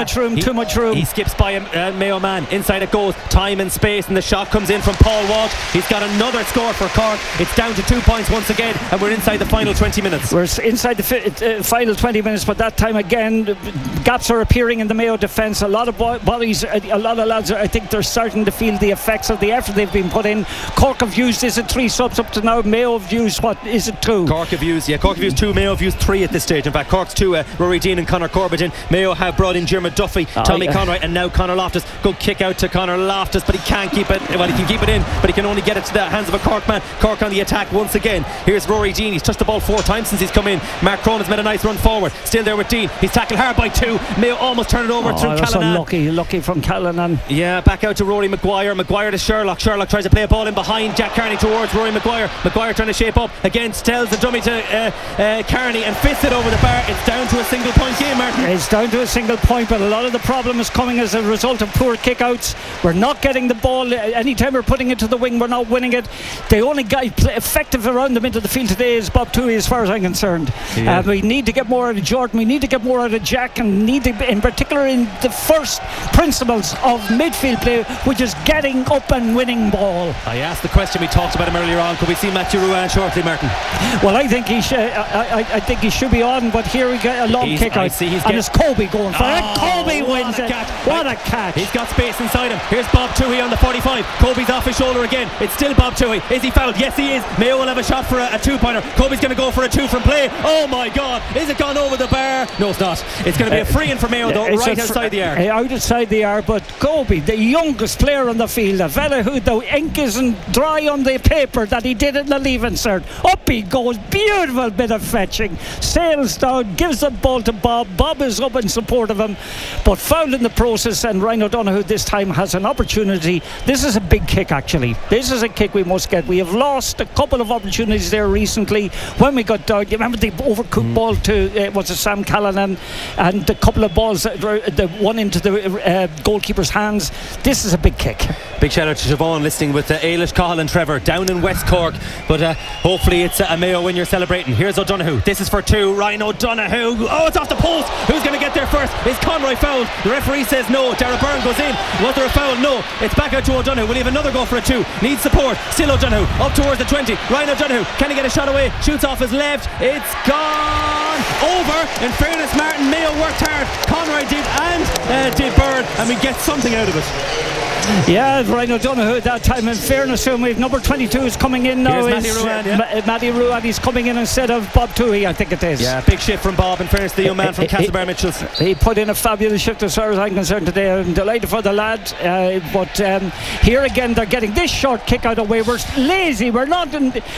room.
He skips by a Mayo man. Inside it goes. Time and space, and the shot comes in from Paul Walsh. He's got another score for Cork. It's down to 2 points once again, and we're inside the final 20 minutes.
We're inside the final 20 minutes, but that time again, gaps are appearing in the Mayo defence. A lot of bodies, a lot of lads, I think they're starting to feel the effects of the effort they've been put in. Cork have used, is it 3 subs up to now? Mayo have used, what is it, 2?
Cork have used 2. Mayo have used 3 at this stage. In fact, Cork's 2. Rory Dean and Conor Corbett in. Mayo have brought in Dermot Duffy, Tommy Conroy, and now Conor Loftus. Good kick out to Conor Loftus, but he can't keep it. Well, he can keep it in, but he can only get it to the hands of a Cork man. Cork on the attack once again. Here's Rory Dean. He's touched the ball 4 times since he's come in. Mark Cronin's made a nice run forward. Still there with Dean. He's tackled hard by 2. Mayo almost turned it over through Callanan.
Lucky from Callanan.
Yeah, back out to Rory Maguire. Maguire to Sherlock. Sherlock tries to play a ball in behind Jack Carney towards Rory Maguire. Maguire trying to shape up again, tells the dummy to Carney and fits it over the bar. It's down to a single point game, Martin.
It's down to a single point, but a lot of the problem is coming as a result of poor kickouts. We're not getting the ball. Anytime we're putting it to the wing, we're not winning it. The only guy effective around the middle of the field today is Bob Toohey, as far as I'm concerned. We need to get more out of Jordan. We need to get more out of Jack, and need to, in particular, in the first principles of midfield play, which is getting up and winning ball.
I asked the question, we talked about him earlier on. Could we see Matthew Ruan shortly, Martin?
Well, I think he should. I think he should be on, but here we get a long kick out, and it's Kobe going for it. Kobe wins it. What a catch!
He's got space inside him. Here's Bob Toohey on the 45. Kobe's off his shoulder again. It's still Bob Toohey. Is he fouled? Yes, he is. Mayo will have a shot for a 2-pointer. Kobe's going to go for a 2 from play. Oh my God! Is it gone over the bar? No, it's not. It's going to be a free in for Mayo though, right outside the arc.
Outside the arc, but Kobe, the youngest player on the field, a fella who the ink isn't dry on the paper that he did in the leaving cert. Up he goes. Beautiful bit of fetching. Sails down, gives the ball to Bob. Bob is up in support of him, but fouled in the process, and Ryan O'Donoghue this time has an opportunity. This is a big kick actually. This is a kick we must get. We have lost a couple of opportunities there recently when we got down. You remember the overcooked ball to was it Sam Callanan, and a couple of balls the one into the goalkeeper's hands. This is a big kick.
Big shout out to Siobhan listening with Ailish, Cahill and Trevor down in West Cork, but hopefully it's a Mayo win you're celebrating. Here's O'Donoghue. This is for 2. Ryan O'Donoghue. Oh, it's off the post. Who's going to get there first? Is Conroy fouled? The referee says no. Dara Byrne goes in. Was there a foul? No. It's back out to O'Donoghue. Will he have another go for a 2? Needs support. Still O'Donoghue up towards the 20. Ryan O'Donoghue, can he get a shot away? Shoots off his left. It's gone over. In fairness, Martin, Mayo worked hard. Conroy did, and did Byrne, and we get something out of it.
Yeah, Ryan O'Donoghue at that time. In fairness to him, we've number 22 is coming in now. Matty Ruan, he's coming in instead of Bob Toohey, I think it is.
Yeah, big shift from Bob. In fairness to the young man from Castlebar Mitchells.
He put in a fabulous shift as far as I'm concerned today. I'm delighted for the lad, but here again they're getting this short kick out of way. We're lazy. We're not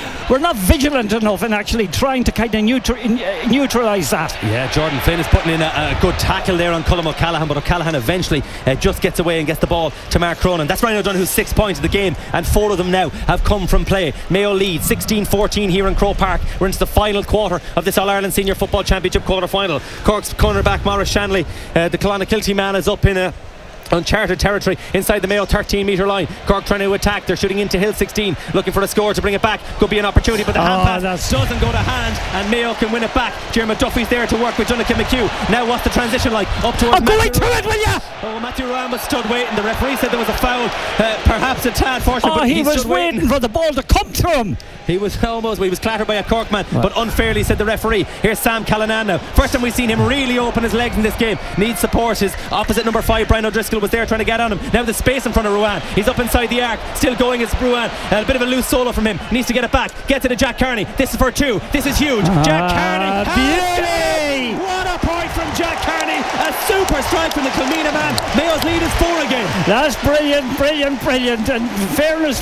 vigilant enough in actually trying to kind of neutralise that.
Yeah, Jordan Flynn is putting in a good tackle there on Colm O'Callaghan, but O'Callaghan eventually just gets away and gets the ball to Mark Cronin. That's Ryan O'Donoghue's 6 points of the game, and 4 of them now have come from play. Mayo lead 16-14 here in Croke Park. We're into the final quarter of this All-Ireland Senior Football Championship quarter final. Cork's cornerback Maurice Shanley, the Clonakilty man, is up in uncharted territory inside the Mayo 13 metre line. Cork trying to attack. They're shooting into Hill 16, looking for a score to bring it back. Could be an opportunity, but the hand pass doesn't go to hand, and Mayo can win it back. Jeremy Duffy's there to work with Jonathan McHugh. Now what's the transition like? Up towards
going to it, will ya?
Oh, Matthew Ruan was stood waiting. The referee said there was a foul, perhaps a tad fortunate, but
he was waiting for the ball to come to him.
He was clattered by a Cork man, but unfairly, said the referee. Here's Sam Callanan now. First time we've seen him really open his legs in this game. Needs support. His opposite number 5, Brian O'Driscoll, was there trying to get on him. Now the space in front of Ruan. He's up inside the arc, still going as Ruan. A bit of a loose solo from him. Needs to get it back. Get to the Jack Carney. This is for 2. This is huge. Jack Carney.
Beauty!
What a point from Jack Carney. A super strike from the Kilmena man. Mayo's lead is 4 again.
That's brilliant. And fairness,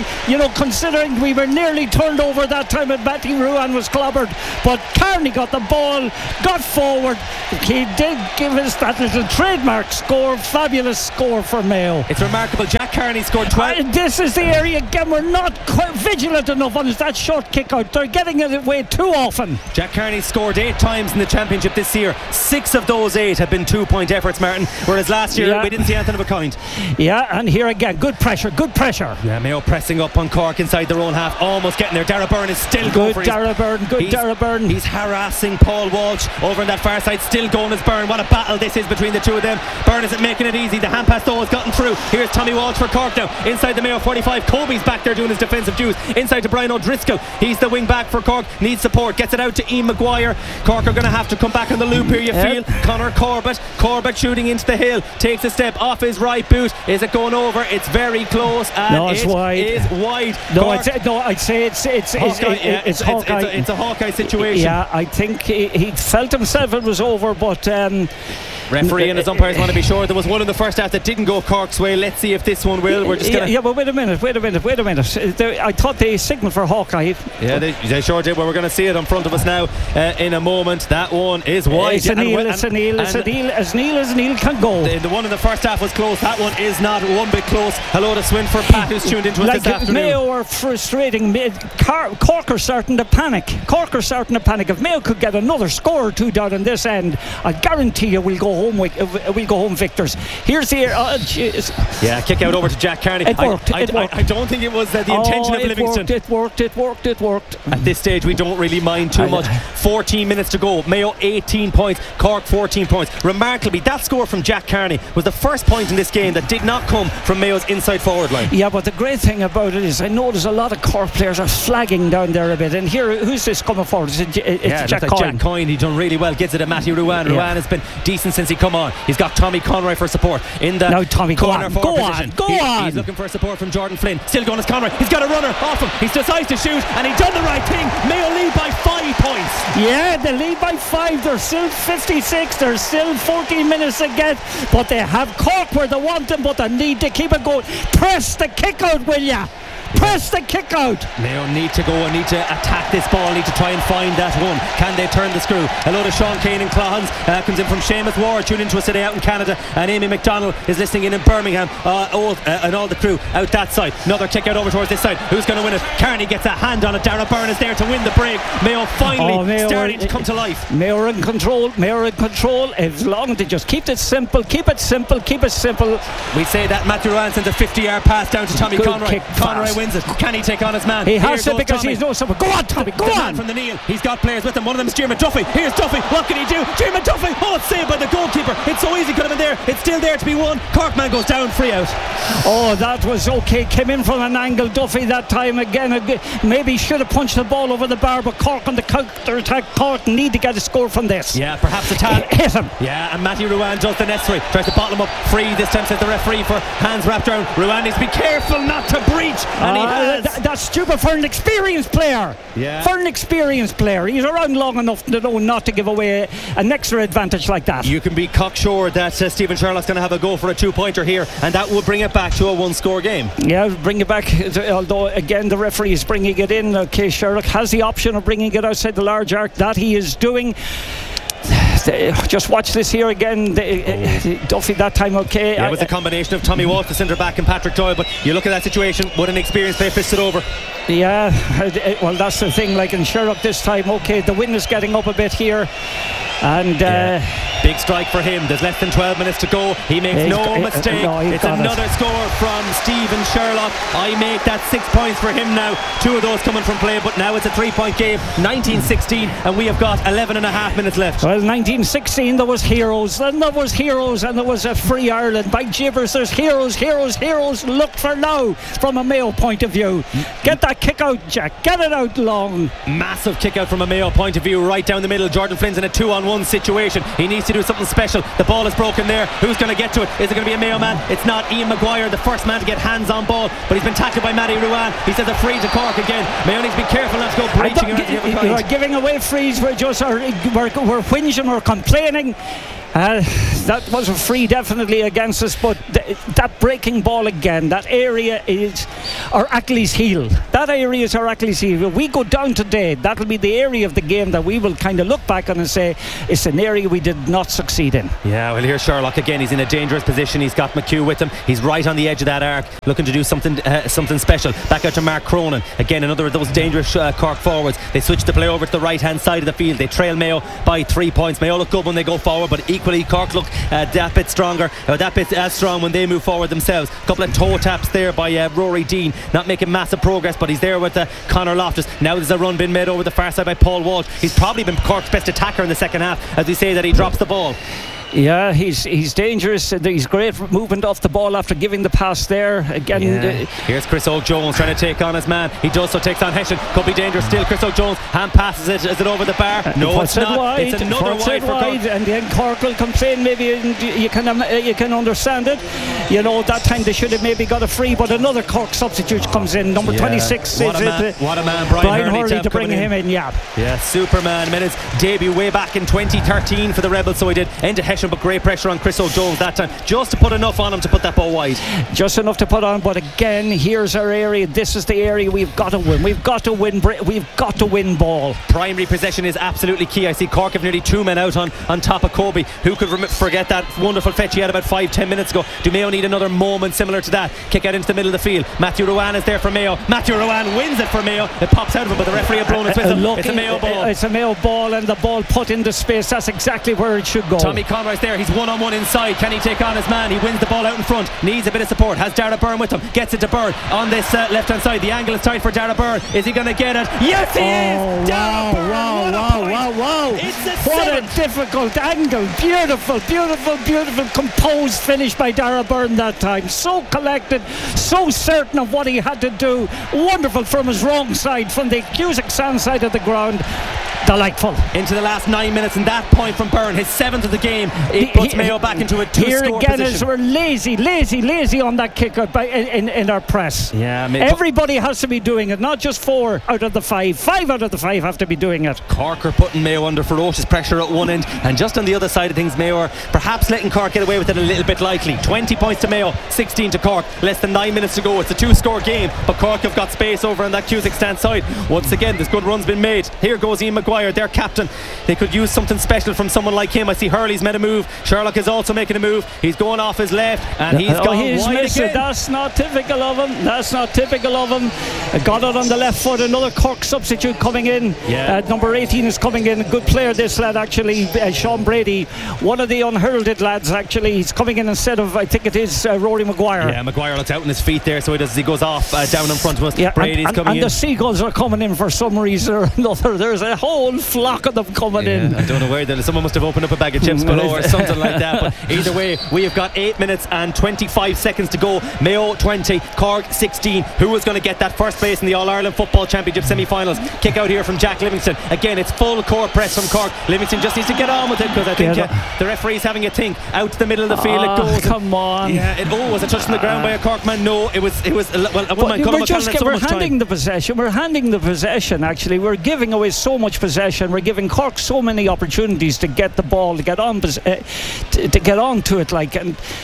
considering we were nearly turned over that time and Matty Ruan was clobbered, but Carney got the ball, got forward. He did give us that little trademark score. Fabulous score for Mayo.
It's remarkable. Jack Carney scored 12.
This is the area again. We're not quite vigilant enough on that short kick out. They're getting it away too often.
Jack Carney scored 8 times in the championship this year. 6 of those 8 have been 2-point efforts, Martin, whereas last year we didn't see anything of a kind.
Yeah, and here again, good pressure.
Yeah, Mayo pressing up on Cork inside their own half, almost getting there. Darragh Byrne is still going for
Darragh Byrne.
He's harassing Paul Walsh over on that far side, still going as Byrne. What a battle this is between the two of them. Byrne isn't making it easy. The hand pass though has gotten through. Here's Tommy Walsh for Cork now, inside the Mayo 45. Kobe's back there doing his defensive dues, inside to Brian O'Driscoll. He's the wing back for Cork, needs support, gets it out to Ian Maguire. Cork are going to have to come back on the loop here, you feel. Conor Corbett shooting into the hill, takes a step off his right boot. Is it going over? It's very close, and
it's wide.
Is wide.
I'd say it's Hawkeye.
It's a Hawkeye situation.
Yeah, I think he felt himself it was over, but
referee and his umpires want to be sure. There was one in the first half that didn't go Cork's way. Let's see if this one will. We're just gonna
but wait a minute. I thought they signalled for Hawkeye.
Yeah, they sure did. Well, we're going to see it in front of us now in a moment. That one is wide.
It's a kneel as Neil can go.
The one in the first half was close. That one is not one bit close. Hello to Swinford Pat, who's tuned into us this afternoon.
Mayo are frustrating. Cork are starting to panic. If Mayo could get another score or 2 down on this end, I guarantee you we'll go home victors. Here's the
kick out over to Jack Carney.
It worked.
I don't think it was the intention of Livingston.
It worked.
At this stage we don't really mind too much. 14 minutes to go. Mayo 18 points, Cork 14 points. Remarkably, that score from Jack Carney was the first point in this game that did not come from Mayo's inside forward line.
Yeah, but the great thing about it is I notice a lot of Cork players are flagging down there a bit, and here, who's this coming forward? It's Jack Coyne.
Jack Coyne, he's done really well, gives it to Matthew Ruan. Ruan has been decent since he come on. He's got Tommy Conroy for support in the
now Tommy,
corner forward position.
Go on.
He's looking for support from Jordan Flynn. Still going as Conroy. He's got a runner off him. He decides to shoot, and he done the right thing. Mayo lead by 5 points.
Yeah, they lead by 5. There's still 56. There's still 14 minutes to get, but they have Cork where they want them, but they need to keep it going. Press the kick out, will ya? Press the kick out.
Mayo need to go and need to attack this ball, need to try and find that one. Can they turn the screw? Hello to Sean Kane in Clohans, comes in from Seamus Ward, tuned into us today out in Canada, and Amy McDonald is listening in Birmingham. And all the crew out that side. Another kick out over towards this side. Who's going to win it? Carney gets a hand on it. Darragh Byrne is there to win the break. Mayo finally starting to come to life.
Mayo are in control. As long as they just keep it simple. We say
that Matthew Ruan sends a 50-yard pass down to Tommy Conroy. Conroy wins it. Can he take on his man?
He has to, because he's no support. Go on, Tommy, go on.
From the kneel. He's got players with him. One of them is Jeremy Duffy. Here's Duffy. What can he do? Jeremy Duffy. Oh, it's saved by the goalkeeper. It's so easy. Could have been there. It's still there to be won. Corkman goes down, free out.
Oh, that was okay. Came in from an angle. Duffy that time again. Maybe should have punched the ball over the bar, but Cork on the counter attack. Cork need to get a score from this.
Yeah, perhaps a tad.
Hit him.
Yeah, and Matthew Ruan does the necessary. Tries to bottle him up. Free this time, says the referee, for hands wrapped around. Ruan needs to be careful not to breach. And he has.
That's stupid for an experienced player.
Yeah.
For an experienced player. He's around long enough to know not to give away an extra advantage like that.
You can be cocksure that Stephen Sherlock's going to have a go for a 2-pointer here, and that will bring it back to a 1-score game.
Yeah, bring it back. Although again the referee is bringing it in. Okay, Sherlock has the option of bringing it outside the large arc. That he is doing. Just watch this here again. Duffy that time, okay.
Yeah, it was a combination of Tommy Walsh, the centre back, and Patrick Doyle. But you look at that situation, what an experienced player fisted over.
Yeah, well, that's the thing. Like in Sherlock this time, okay, the wind is getting up a bit here. And
big strike for him. There's less than 12 minutes to go. He makes no mistake. It's another score from Stephen Sherlock. I make that 6 points for him now. 2 of those coming from play, but now it's a 3-point game. 19-16, and we have got 11 and a half minutes left.
Well, 19-16, there was heroes, and there was heroes, and there was a free Ireland. By gibbers, there's heroes. Look for now from a Mayo point of view. Get that kick out, Jack. Get it out long.
Massive kick out from a Mayo point of view, right down the middle. Jordan Flynn's in a 2-on-1 situation. He needs to do something special. The ball is broken there. Who's going to get to it? Is it going to be a Mayo man? It's not. Ian Maguire, the first man to get hands on ball, but he's been tackled by Matty Ruane. He says a free to Cork again. Mayo needs to be careful not to go breaching.
You're giving away frees. We're whinging, we're complaining. That was a free definitely against us, but that breaking ball again, that area is our Achilles heel. That area is our Achilles heel. If we go down today, that'll be the area of the game that we will kind of look back on and say it's an area we did not succeed in.
Yeah, well, here's Sherlock again. He's in a dangerous position. He's got McHugh with him. He's right on the edge of that arc, looking to do something special. Back out to Mark Cronin. Again, another of those dangerous Cork forwards. They switch the play over to the right hand side of the field. They trail Mayo by 3 points. Mayo look good when they go forward, but equally Cork look that bit stronger, that bit as strong when they move forward themselves. A couple of toe taps there by Rory Dean, not making massive progress, but he's there with Conor Loftus. Now there's a run being made over the far side by Paul Walsh. He's probably been Cork's best attacker in the second half, as we say that he drops the ball.
Yeah, he's dangerous. He's great movement off the ball after giving the pass there. Again,
here's Chris O'Jones trying to take on his man. He does so, takes on Hession. Could be dangerous still. Chris O'Jones hand passes it. Is it over the bar? No, it's not.
Wide.
It's another wide for Cork.
And then Cork will complain. Maybe you can understand it. You know, that time they should have maybe got a free, but another Cork substitute comes in. Number 26.
What a man, Brian Hurley
to bring him in. Yeah,
Superman. Made his debut way back in 2013 for the Rebels, so he did. Into Hession, but great pressure on Chris O'Jones that time, just to put enough on him to put that ball wide.
Just enough to put on, but again, here's our area. This is the area we've got to win. We've got to win ball.
Primary possession is absolutely key. I see Cork have nearly 2 men out on top of Kobe. Who could forget that wonderful fetch he had about 5-10 minutes ago? Do Mayo need another moment similar to that? Kick out into the middle of the field. Matthew Ruane is there for Mayo. Matthew Ruane wins it for Mayo. It pops out of him, but the referee had blown its whistle. It's a Mayo ball.
It's a Mayo ball, and the ball put into space. That's exactly where it should go.
Tommy Conroy's there. He's 1-on-1 inside. Can he take on his man? He wins the ball out in front. Needs a bit of support. Has Dara Byrne with him. Gets it to Byrne on this left hand side. The angle is tight for Dara Byrne. Is he going to get it? Yes, he is.
Wow. What a difficult angle. Beautiful composed finish by Dara Byrne that time. So collected, so certain of what he had to do. Wonderful from his wrong side, from the Cusack Sand side of the ground. Delightful.
Into the last 9 minutes, and that point from Byrne, his 7th of the game, it puts Mayo back into a 2-score
position. Here again
position.
Is we're lazy on that kick out in our press.
Yeah,
everybody has to be doing it, not just 4 out of the 5. 5 out of the 5 have to be doing it.
Cork are putting Mayo under ferocious pressure at one end, and just on the other side of things, Mayo are perhaps letting Cork get away with it a little bit lightly. 20 points to Mayo, 16 to Cork. Less than 9 minutes to go. It's a 2-score game, but Cork have got space over on that Cusack Stand side. Once again, there's good runs been made. Here goes Ian Maguire, their captain. They could use something special from someone like him. I see Hurley's made a move. Sherlock is also making a move. He's going off his left, and he's gone wide again.
That's not typical of him. Got it on the left foot. Another Cork substitute coming in. Number 18 is coming in. Good player, this lad actually, Sean Brady. One of the unheralded lads actually. He's coming in instead of, I think it is Rory Maguire.
Yeah, Maguire looks out on his feet there, so he goes off down in front of us. Brady's coming in.
And the Seagulls are coming in for some reason or another. There's a whole flock of them coming in.
I don't know where that. Someone must have opened up a bag of chips below or something like that. But either way, we have got 8 minutes and 25 seconds to go. Mayo 20, Cork 16. Who is going to get that first place in the All-Ireland Football Championship semi-finals? Kick out here from Jack Livingston. Again, it's full court press from Cork. Livingston just needs to get on with it, because I think the referee's having a think. Out to the middle of the field it goes.
Come on.
Yeah, was it touched on the ground by a Cork man? No, it was well, I wouldn't mind calling it.
We're handing the possession. We're handing the possession, actually. We're giving away so much possession. We're giving Cork so many opportunities to get the ball, to get on to it, like, and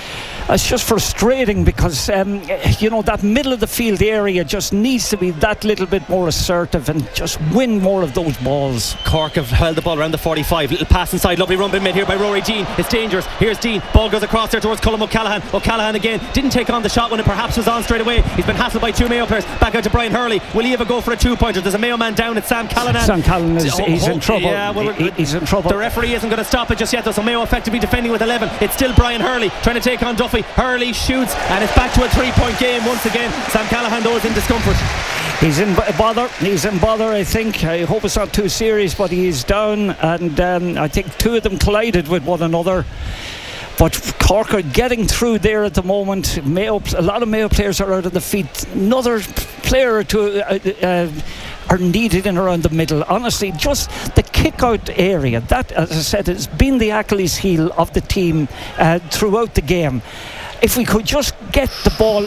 It's just frustrating because, that middle of the field area just needs to be that little bit more assertive and just win more of those balls.
Cork have held the ball around the 45. Little pass inside. Lovely run been made here by Rory Dean. It's dangerous. Here's Dean. Ball goes across there towards Colm O'Callaghan. O'Callaghan again. Didn't take on the shot when it perhaps was on straight away. He's been hassled by two Mayo players. Back out to Brian Hurley. Will he ever go for a 2-pointer? There's a Mayo man down. It's Sam Callanan.
Sam Callanan he's in trouble.
Yeah,
he's in trouble.
The referee isn't going to stop it just yet though, so Mayo effectively defending with 11. It's still Brian Hurley trying to take on Duffy. Hurley shoots and it's back to a 3-point game once again. Sam Callahan though is in discomfort.
He's in bother. I think. I hope it's not too serious, but he's down, and I think two of them collided with one another. But Cork are getting through there at the moment. A lot of Mayo players are out of the feet. Another player or two are needed in around the middle. Honestly, just the kick-out area, that, as I said, has been the Achilles heel of the team throughout the game. If we could just get the ball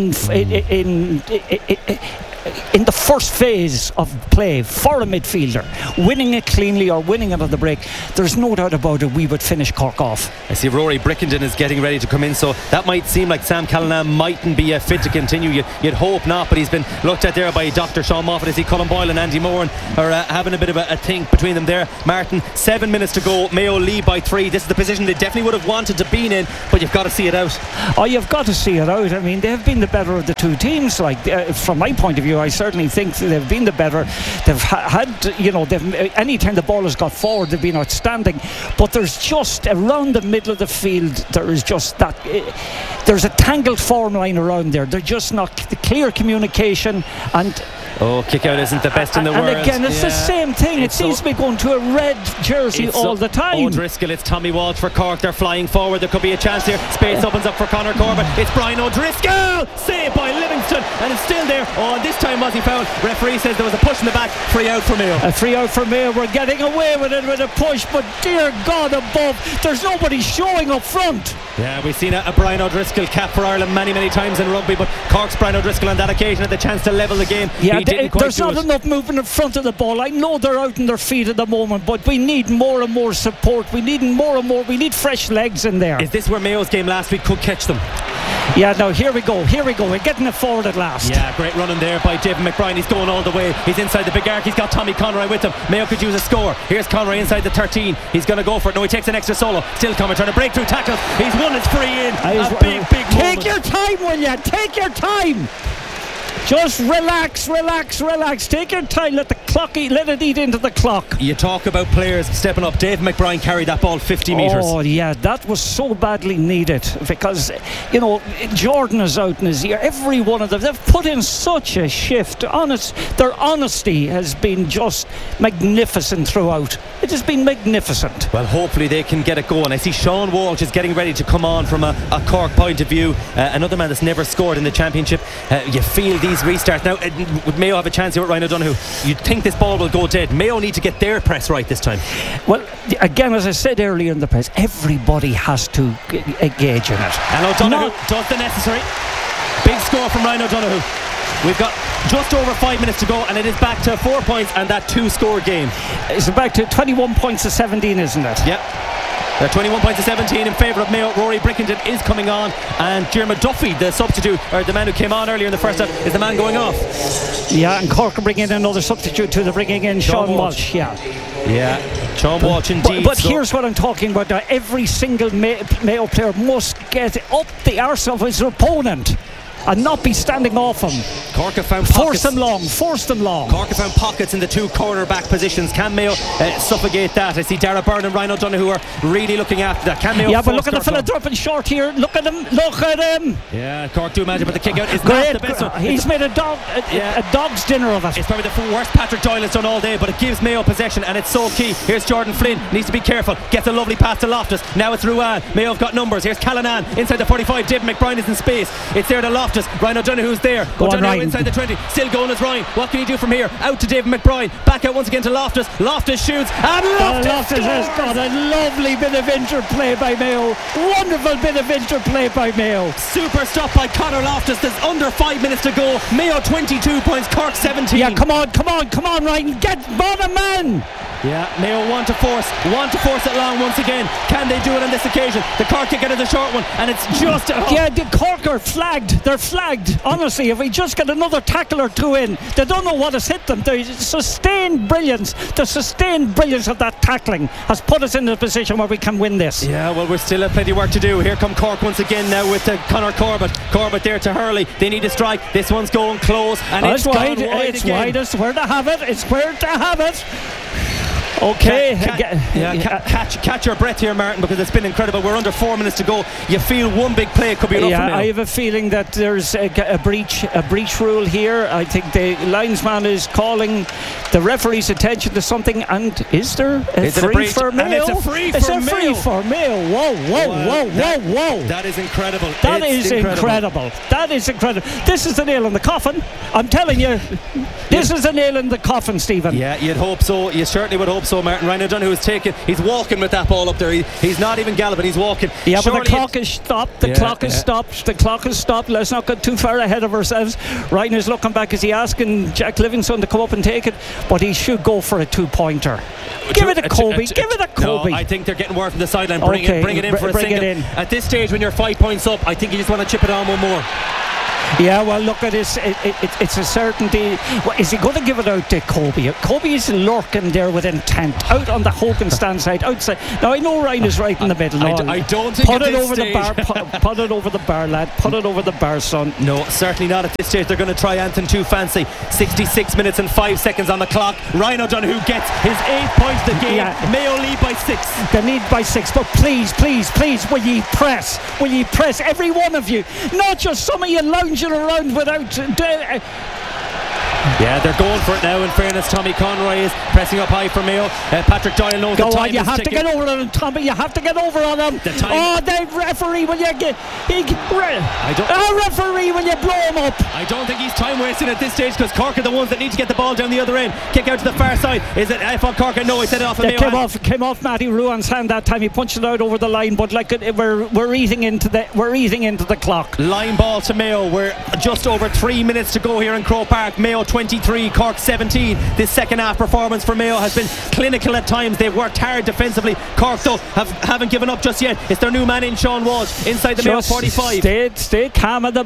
in the first phase of play for a midfielder, winning it cleanly or winning it on the break, there's no doubt about it, we would finish Cork off.
I see Rory Brickenden is getting ready to come in, so that might seem like Sam Callanan mightn't be fit to continue. You'd hope not, but he's been looked at there by Dr. Sean Moffat. I see Colin Boyle and Andy Moran are having a bit of a think between them there. Martin, 7 minutes to go. Mayo lead by 3. This is the position they definitely would have wanted to be in, but you've got to see it out.
Oh, you've got to see it out. I mean, they've been the better of the two teams. From my point of view, I certainly think they've been the better. They've had, anytime the ball has got forward, they've been outstanding. But there's just around the middle of the field, there is just that. There's a tangled form line around there. They're just not the clear communication and.
Kick out isn't the best in the world.
And again, it's the same thing. It seems to be going to a red jersey all the time.
O'Driscoll, it's Tommy Walsh for Cork. They're flying forward. There could be a chance here. Space opens up for Conor Corbett. It's Brian O'Driscoll. Saved by Livingston. And it's still there. And this time was he fouled. Referee says there was a push in the back. Free out for Mayo.
A free out for Mayo. We're getting away with it with a push. But dear God above, there's nobody showing up front.
Yeah, we've seen a Brian O'Driscoll cap for Ireland many times in rugby, but Cork's Brian O'Driscoll on that occasion had the chance to level the game.
Yeah, there's not enough movement in front of the ball. I know they're out on their feet at the moment, but we need more and more support. We need more and more. We need fresh legs in there.
Is this where Mayo's game last week could catch them?
Yeah, now here we go. We're getting it forward at last.
Yeah, great running there by David McBride. He's going all the way. He's inside the big arc. He's got Tommy Conroy with him. Mayo could use a score. Here's Conroy inside the 13. He's going to go for it. No, he takes an extra solo. Still Conroy trying to break through tackles. He's won his free in. A big
Take your time, will you? Take your time. Just relax. Take your time. Let it eat into the clock.
You talk about players stepping up. Dave McBride carried that ball 50 metres.
Oh yeah, that was so badly needed because Jordan is out in his ear. Every one of them, they've put in such a shift. Their honesty has been just magnificent throughout. It has been magnificent.
Well, hopefully they can get it going. I see Sean Walsh is getting ready to come on from a Cork point of view. Another man that's never scored in the championship. You feel these restarts now. Would Mayo have a chance here with Ryan O'Donoghue? You'd think this ball will go dead. Mayo need to get their press right this time.
Well, again, as I said earlier in the press, everybody has to engage in it.
And O'Donoghue does the necessary. Big score from Ryan O'Donoghue. We've got just over 5 minutes to go, and it is back to 4 points and that 2-score game.
It's back to 21 points to 17, isn't it?
Yep. They're 21 points to 17 in favour of Mayo. Rory Brickenden is coming on, and Diarmuid Duffy, the substitute, or the man who came on earlier in the first half, is the man going off.
Yeah, and Cork are bringing in another substitute too. They're bringing in Sean Walsh. Yeah,
Sean Walsh indeed.
But here's what I'm talking about now. Every single Mayo player must get up the arse of his opponent and not be standing off him.
Cork have found pockets.
Force them long.
Cork have found pockets in the two cornerback positions. Can Mayo suffocate that? I see Dara Byrne and Ryan O'Donoghue are really looking after that. Can Mayo?
Yeah, but look at the fella dropping short here. Look at him.
Yeah, Cork do imagine, but the kick out is not the best one.
He's made a dog's dinner of it.
It's probably the worst Patrick Doyle has done all day, but it gives Mayo possession, and it's so key. Here's Jordan Flynn, needs to be careful. Gets a lovely pass to Loftus. Now it's Ruan. Mayo have got numbers. Here's Callanan inside the 45. David McBride is in space. It's there to Loftus. Ryan O'Donoghue's there. O'Donoghue inside the 20. Still going as Ryan. What can he do from here? Out to David McBride. Back out once again to Loftus. Loftus shoots, and Loftus
has got a lovely bit of interplay by Mayo. Wonderful bit of interplay by Mayo.
Super stop by Conor Loftus. There's under 5 minutes to go. Mayo 22 points, Cork 17.
Yeah, come on, Ryan. Get bottom man.
Yeah, Mayo want to force it long once again. Can they do it on this occasion? The Cork kick out of the short one, and it's just
yeah, the Cork are flagged. They're flagged. Honestly, if we just get another tackle or two in, they don't know what has hit them. The sustained brilliance of that tackling has put us in a position where we can win this.
Yeah, well, we're still have plenty of work to do. Here come Cork once again now with Conor Corbett. Corbett there to Hurley. They need a strike. This one's going close, and it's wide.
It's wide. It's where to have it. It's where to have it. Okay,
catch your breath here, Martin, because it's been incredible. We're under 4 minutes to go. You feel one big play could be enough for Mayo.
I have a feeling that there's a breach rule here. I think the linesman is calling the referee's attention to something. And is there a free for Mayo?
And it's a free
for Mayo. Whoa.
That is incredible.
That is incredible. This is the nail in the coffin. I'm telling you, this is a nail in the coffin, Stephen.
Yeah, you'd hope so. You certainly would hope so, Martin. Ryan O'Donoghue he's walking with that ball up there. He's not even galloping, he's walking.
Yeah, but the clock is stopped. The clock is stopped. Let's not get too far ahead of ourselves. Ryan is looking back. Is he asking Jack Livingston to come up and take it? But he should go for a 2-pointer. Give it a Kobe.
No, I think they're getting word from the sideline. Bring it in for a single. At this stage, when you're 5 points up, I think you just want to chip it on one more.
Yeah, well, look at this. It's a certainty. Well, is he going to give it out to Kobe? Kobe is lurking there with intent, out on the Hogan stand side, outside. Now I know Ryan is right in the middle.
I don't think
put it over the bar. Put it over the bar, lad. Put it over the bar, son.
No, certainly not at this stage. They're going to try Anton too fancy. 66 minutes and 5 seconds on the clock. Ryan O'Donoghue gets his 8 points the game. Yeah. Mayo lead by 6.
They lead by 6. But please, will ye press? Will ye press? Every one of you, not just some of you lounging around without
yeah, they're going for it now. In fairness, Tommy Conroy is pressing up high for Mayo. Patrick Doyle knows the time.
You have to get over on him, Tommy. You have to get over on him. The referee, will you get? Referee, will you blow him up?
I don't think he's time wasting at this stage, because Cork are the ones that need to get the ball down the other end. Kick out to the far side. Is it F on Cork? No, he set it off.
Came off Matty Ruan's hand that time. He punched it out over the line, but like we're eating into the clock.
Line ball to Mayo. We're just over 3 minutes to go here in Croke Park. Mayo 23, Cork 17. This second half performance for Mayo has been clinical at times. They've worked hard defensively. Cork though haven't given up just yet. It's their new man in, Sean Walsh, inside the Mayo 45.
Stay calm at the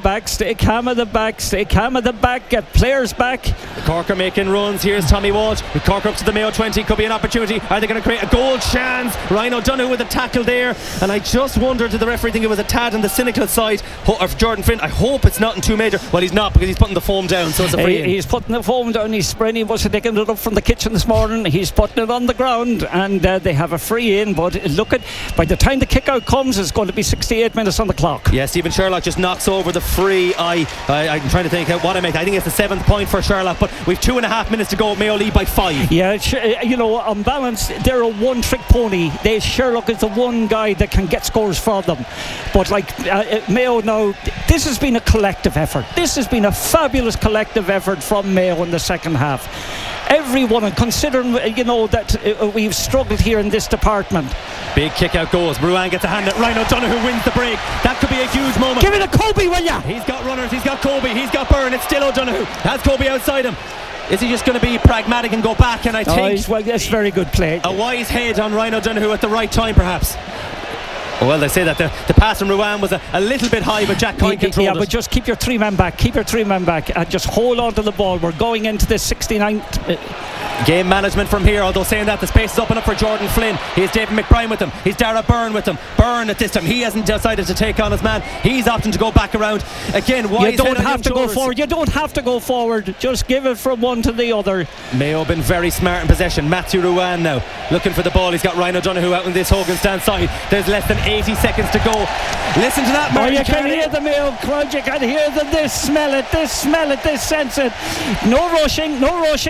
back. Get players back.
Cork are making runs. Here's Tommy Walsh. Cork up to the Mayo 20. Could be an opportunity. Are they going to create a goal chance? Ryan O'Donoghue with a tackle there. And I just wonder, did the referee think it was a tad on the cynical side of Jordan Flynn? I hope it's nothing too major. Well, he's not, because he's putting the foam down, so it's a free in.
He's putting the foam down. He's spraying. He must have taken it up from the kitchen this morning. He's putting it on the ground, and they have a free in. But look at, by the time the kick out comes, it's going to be 68 minutes on the clock.
Yeah, Stephen Sherlock just knocks over the free. I'm trying to think what I make. I think it's the 7th point for Sherlock, but we've 2.5 minutes to go. Mayo lead by 5.
Yeah, on balance, they're a one-trick pony. Sherlock is the one guy that can get scores for them. But Mayo now, this has been a collective effort. This has been a fabulous collective effort from Mayo in the second half. Everyone, and considering that we've struggled here in this department.
Big kick out goes. Ruan gets a hand at Ryan O'Donoghue, wins the break. That could be a huge moment.
Give it to Kobe, will ya?
He's got runners, he's got Kobe, he's got Byrne. It's still O'Donoghue. Has Kobe outside him. Is he just going to be pragmatic and go back? And I think
that's very good play.
A wise head on Ryan O'Donoghue at the right time, perhaps. Well, they say that the pass from Ruan was a little bit high, but Jack Coyne controlled it.
Yeah, but just keep your 3 men back. And just hold on to the ball. We're going into this 69th.
Game management from here, although saying that, the space is open up for Jordan Flynn. Here's David McBride with him. He's Dara Byrne with him. Byrne at this time, he hasn't decided to take on his man. He's opting to go back around. Again,
you don't have to go forward. You don't have to go forward. Just give it from one to the other.
Mayo been very smart in possession. Matthew Ruan now looking for the ball. He's got Ryan O'Donoghue out in this Hogan stand side. There's less than 80 seconds to go. Listen to that, Martin.
You can hear the Mayo crowd. You can hear them. They smell it. They sense it. No rushing.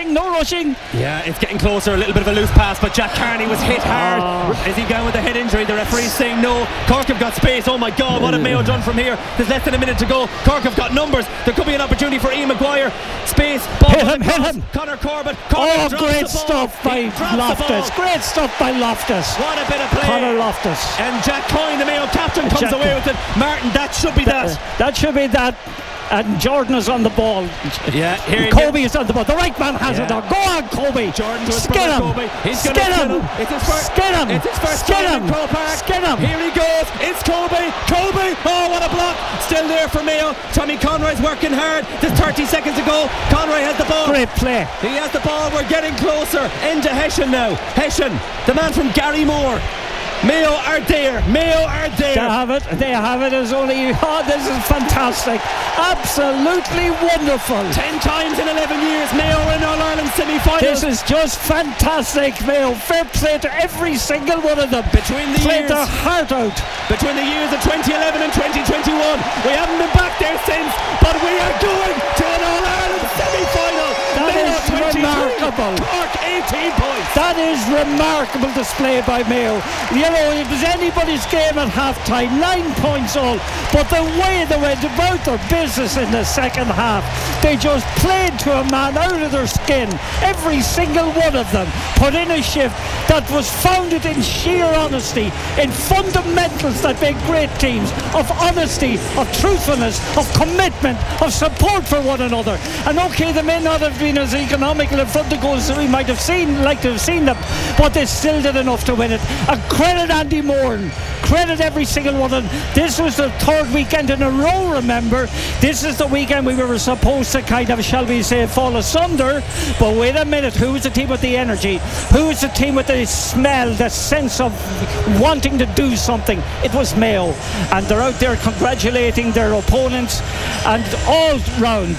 Yeah, it's getting closer. A little bit of a loose pass, but Jack Carney was hit hard. Is he going with a head injury? The referee's saying no. Cork have got space. Oh my God, what have Mayo done from here? There's less than a minute to go. Cork have got numbers. There could be an opportunity for Ian Maguire. Space.
Hit him.
Conor Corbett.
Great stuff by Loftus. Great stuff by Loftus.
What a bit of play.
Conor Loftus.
And Jack Coyne, the Mayo captain, comes away with it. Martin, that should be that.
That should be that. and Jordan is on the ball.
Yeah, here
Kobe is on the ball. The right man has it now. Go on, Kobe.
Jordan to his
Skin
brother
him.
Kobe. He's
Skin
gonna
him.
It's his first.
Skin him.
It's his first
Skin
time
him.
in Croke Park.
Skin him.
Here he goes. It's Kobe. Kobe. Oh, what a block. Still there for Mayo. Tommy Conroy's working hard. There's 30 seconds to go. Conroy has the ball.
Great play.
He has the ball. We're getting closer. Into Hessian now. Hessian, the man from Gary Moore. Mayo are there. Mayo are there.
They have it. They have it. As only. Oh, this is fantastic. Absolutely wonderful.
10 times in 11 years, Mayo in All-Ireland semi-finals.
This is just fantastic, Mayo. Fair play to every single one of them.
Between the
Played
years,
their heart out.
between the years of 2011 and 2021, we haven't been back there since, but we are going to an All-Ireland semi-final.
That
Mayo
is
23,
remarkable.
Cork 18 points.
That is remarkable display by Mayo. You know, it was anybody's game at half-time, 9 points all, but the way they went about their business in the second half, they just played to a man out of their skin. Every single one of them put in a shift that was founded in sheer honesty, in fundamentals that make great teams, of honesty, of truthfulness, of commitment, of support for one another. And okay, they may not have been as economical in front of goals as we might have liked to have seen them, but they still did enough to win it. And credit Andy Moran, credit every single one of them. This was the third weekend in a row, remember. This is the weekend we were supposed to kind of, shall we say, fall asunder. But wait a minute, who is the team with the energy? Who is the team with the smell, the sense of wanting to do something? It was Mayo, and they're out there congratulating their opponents, and all round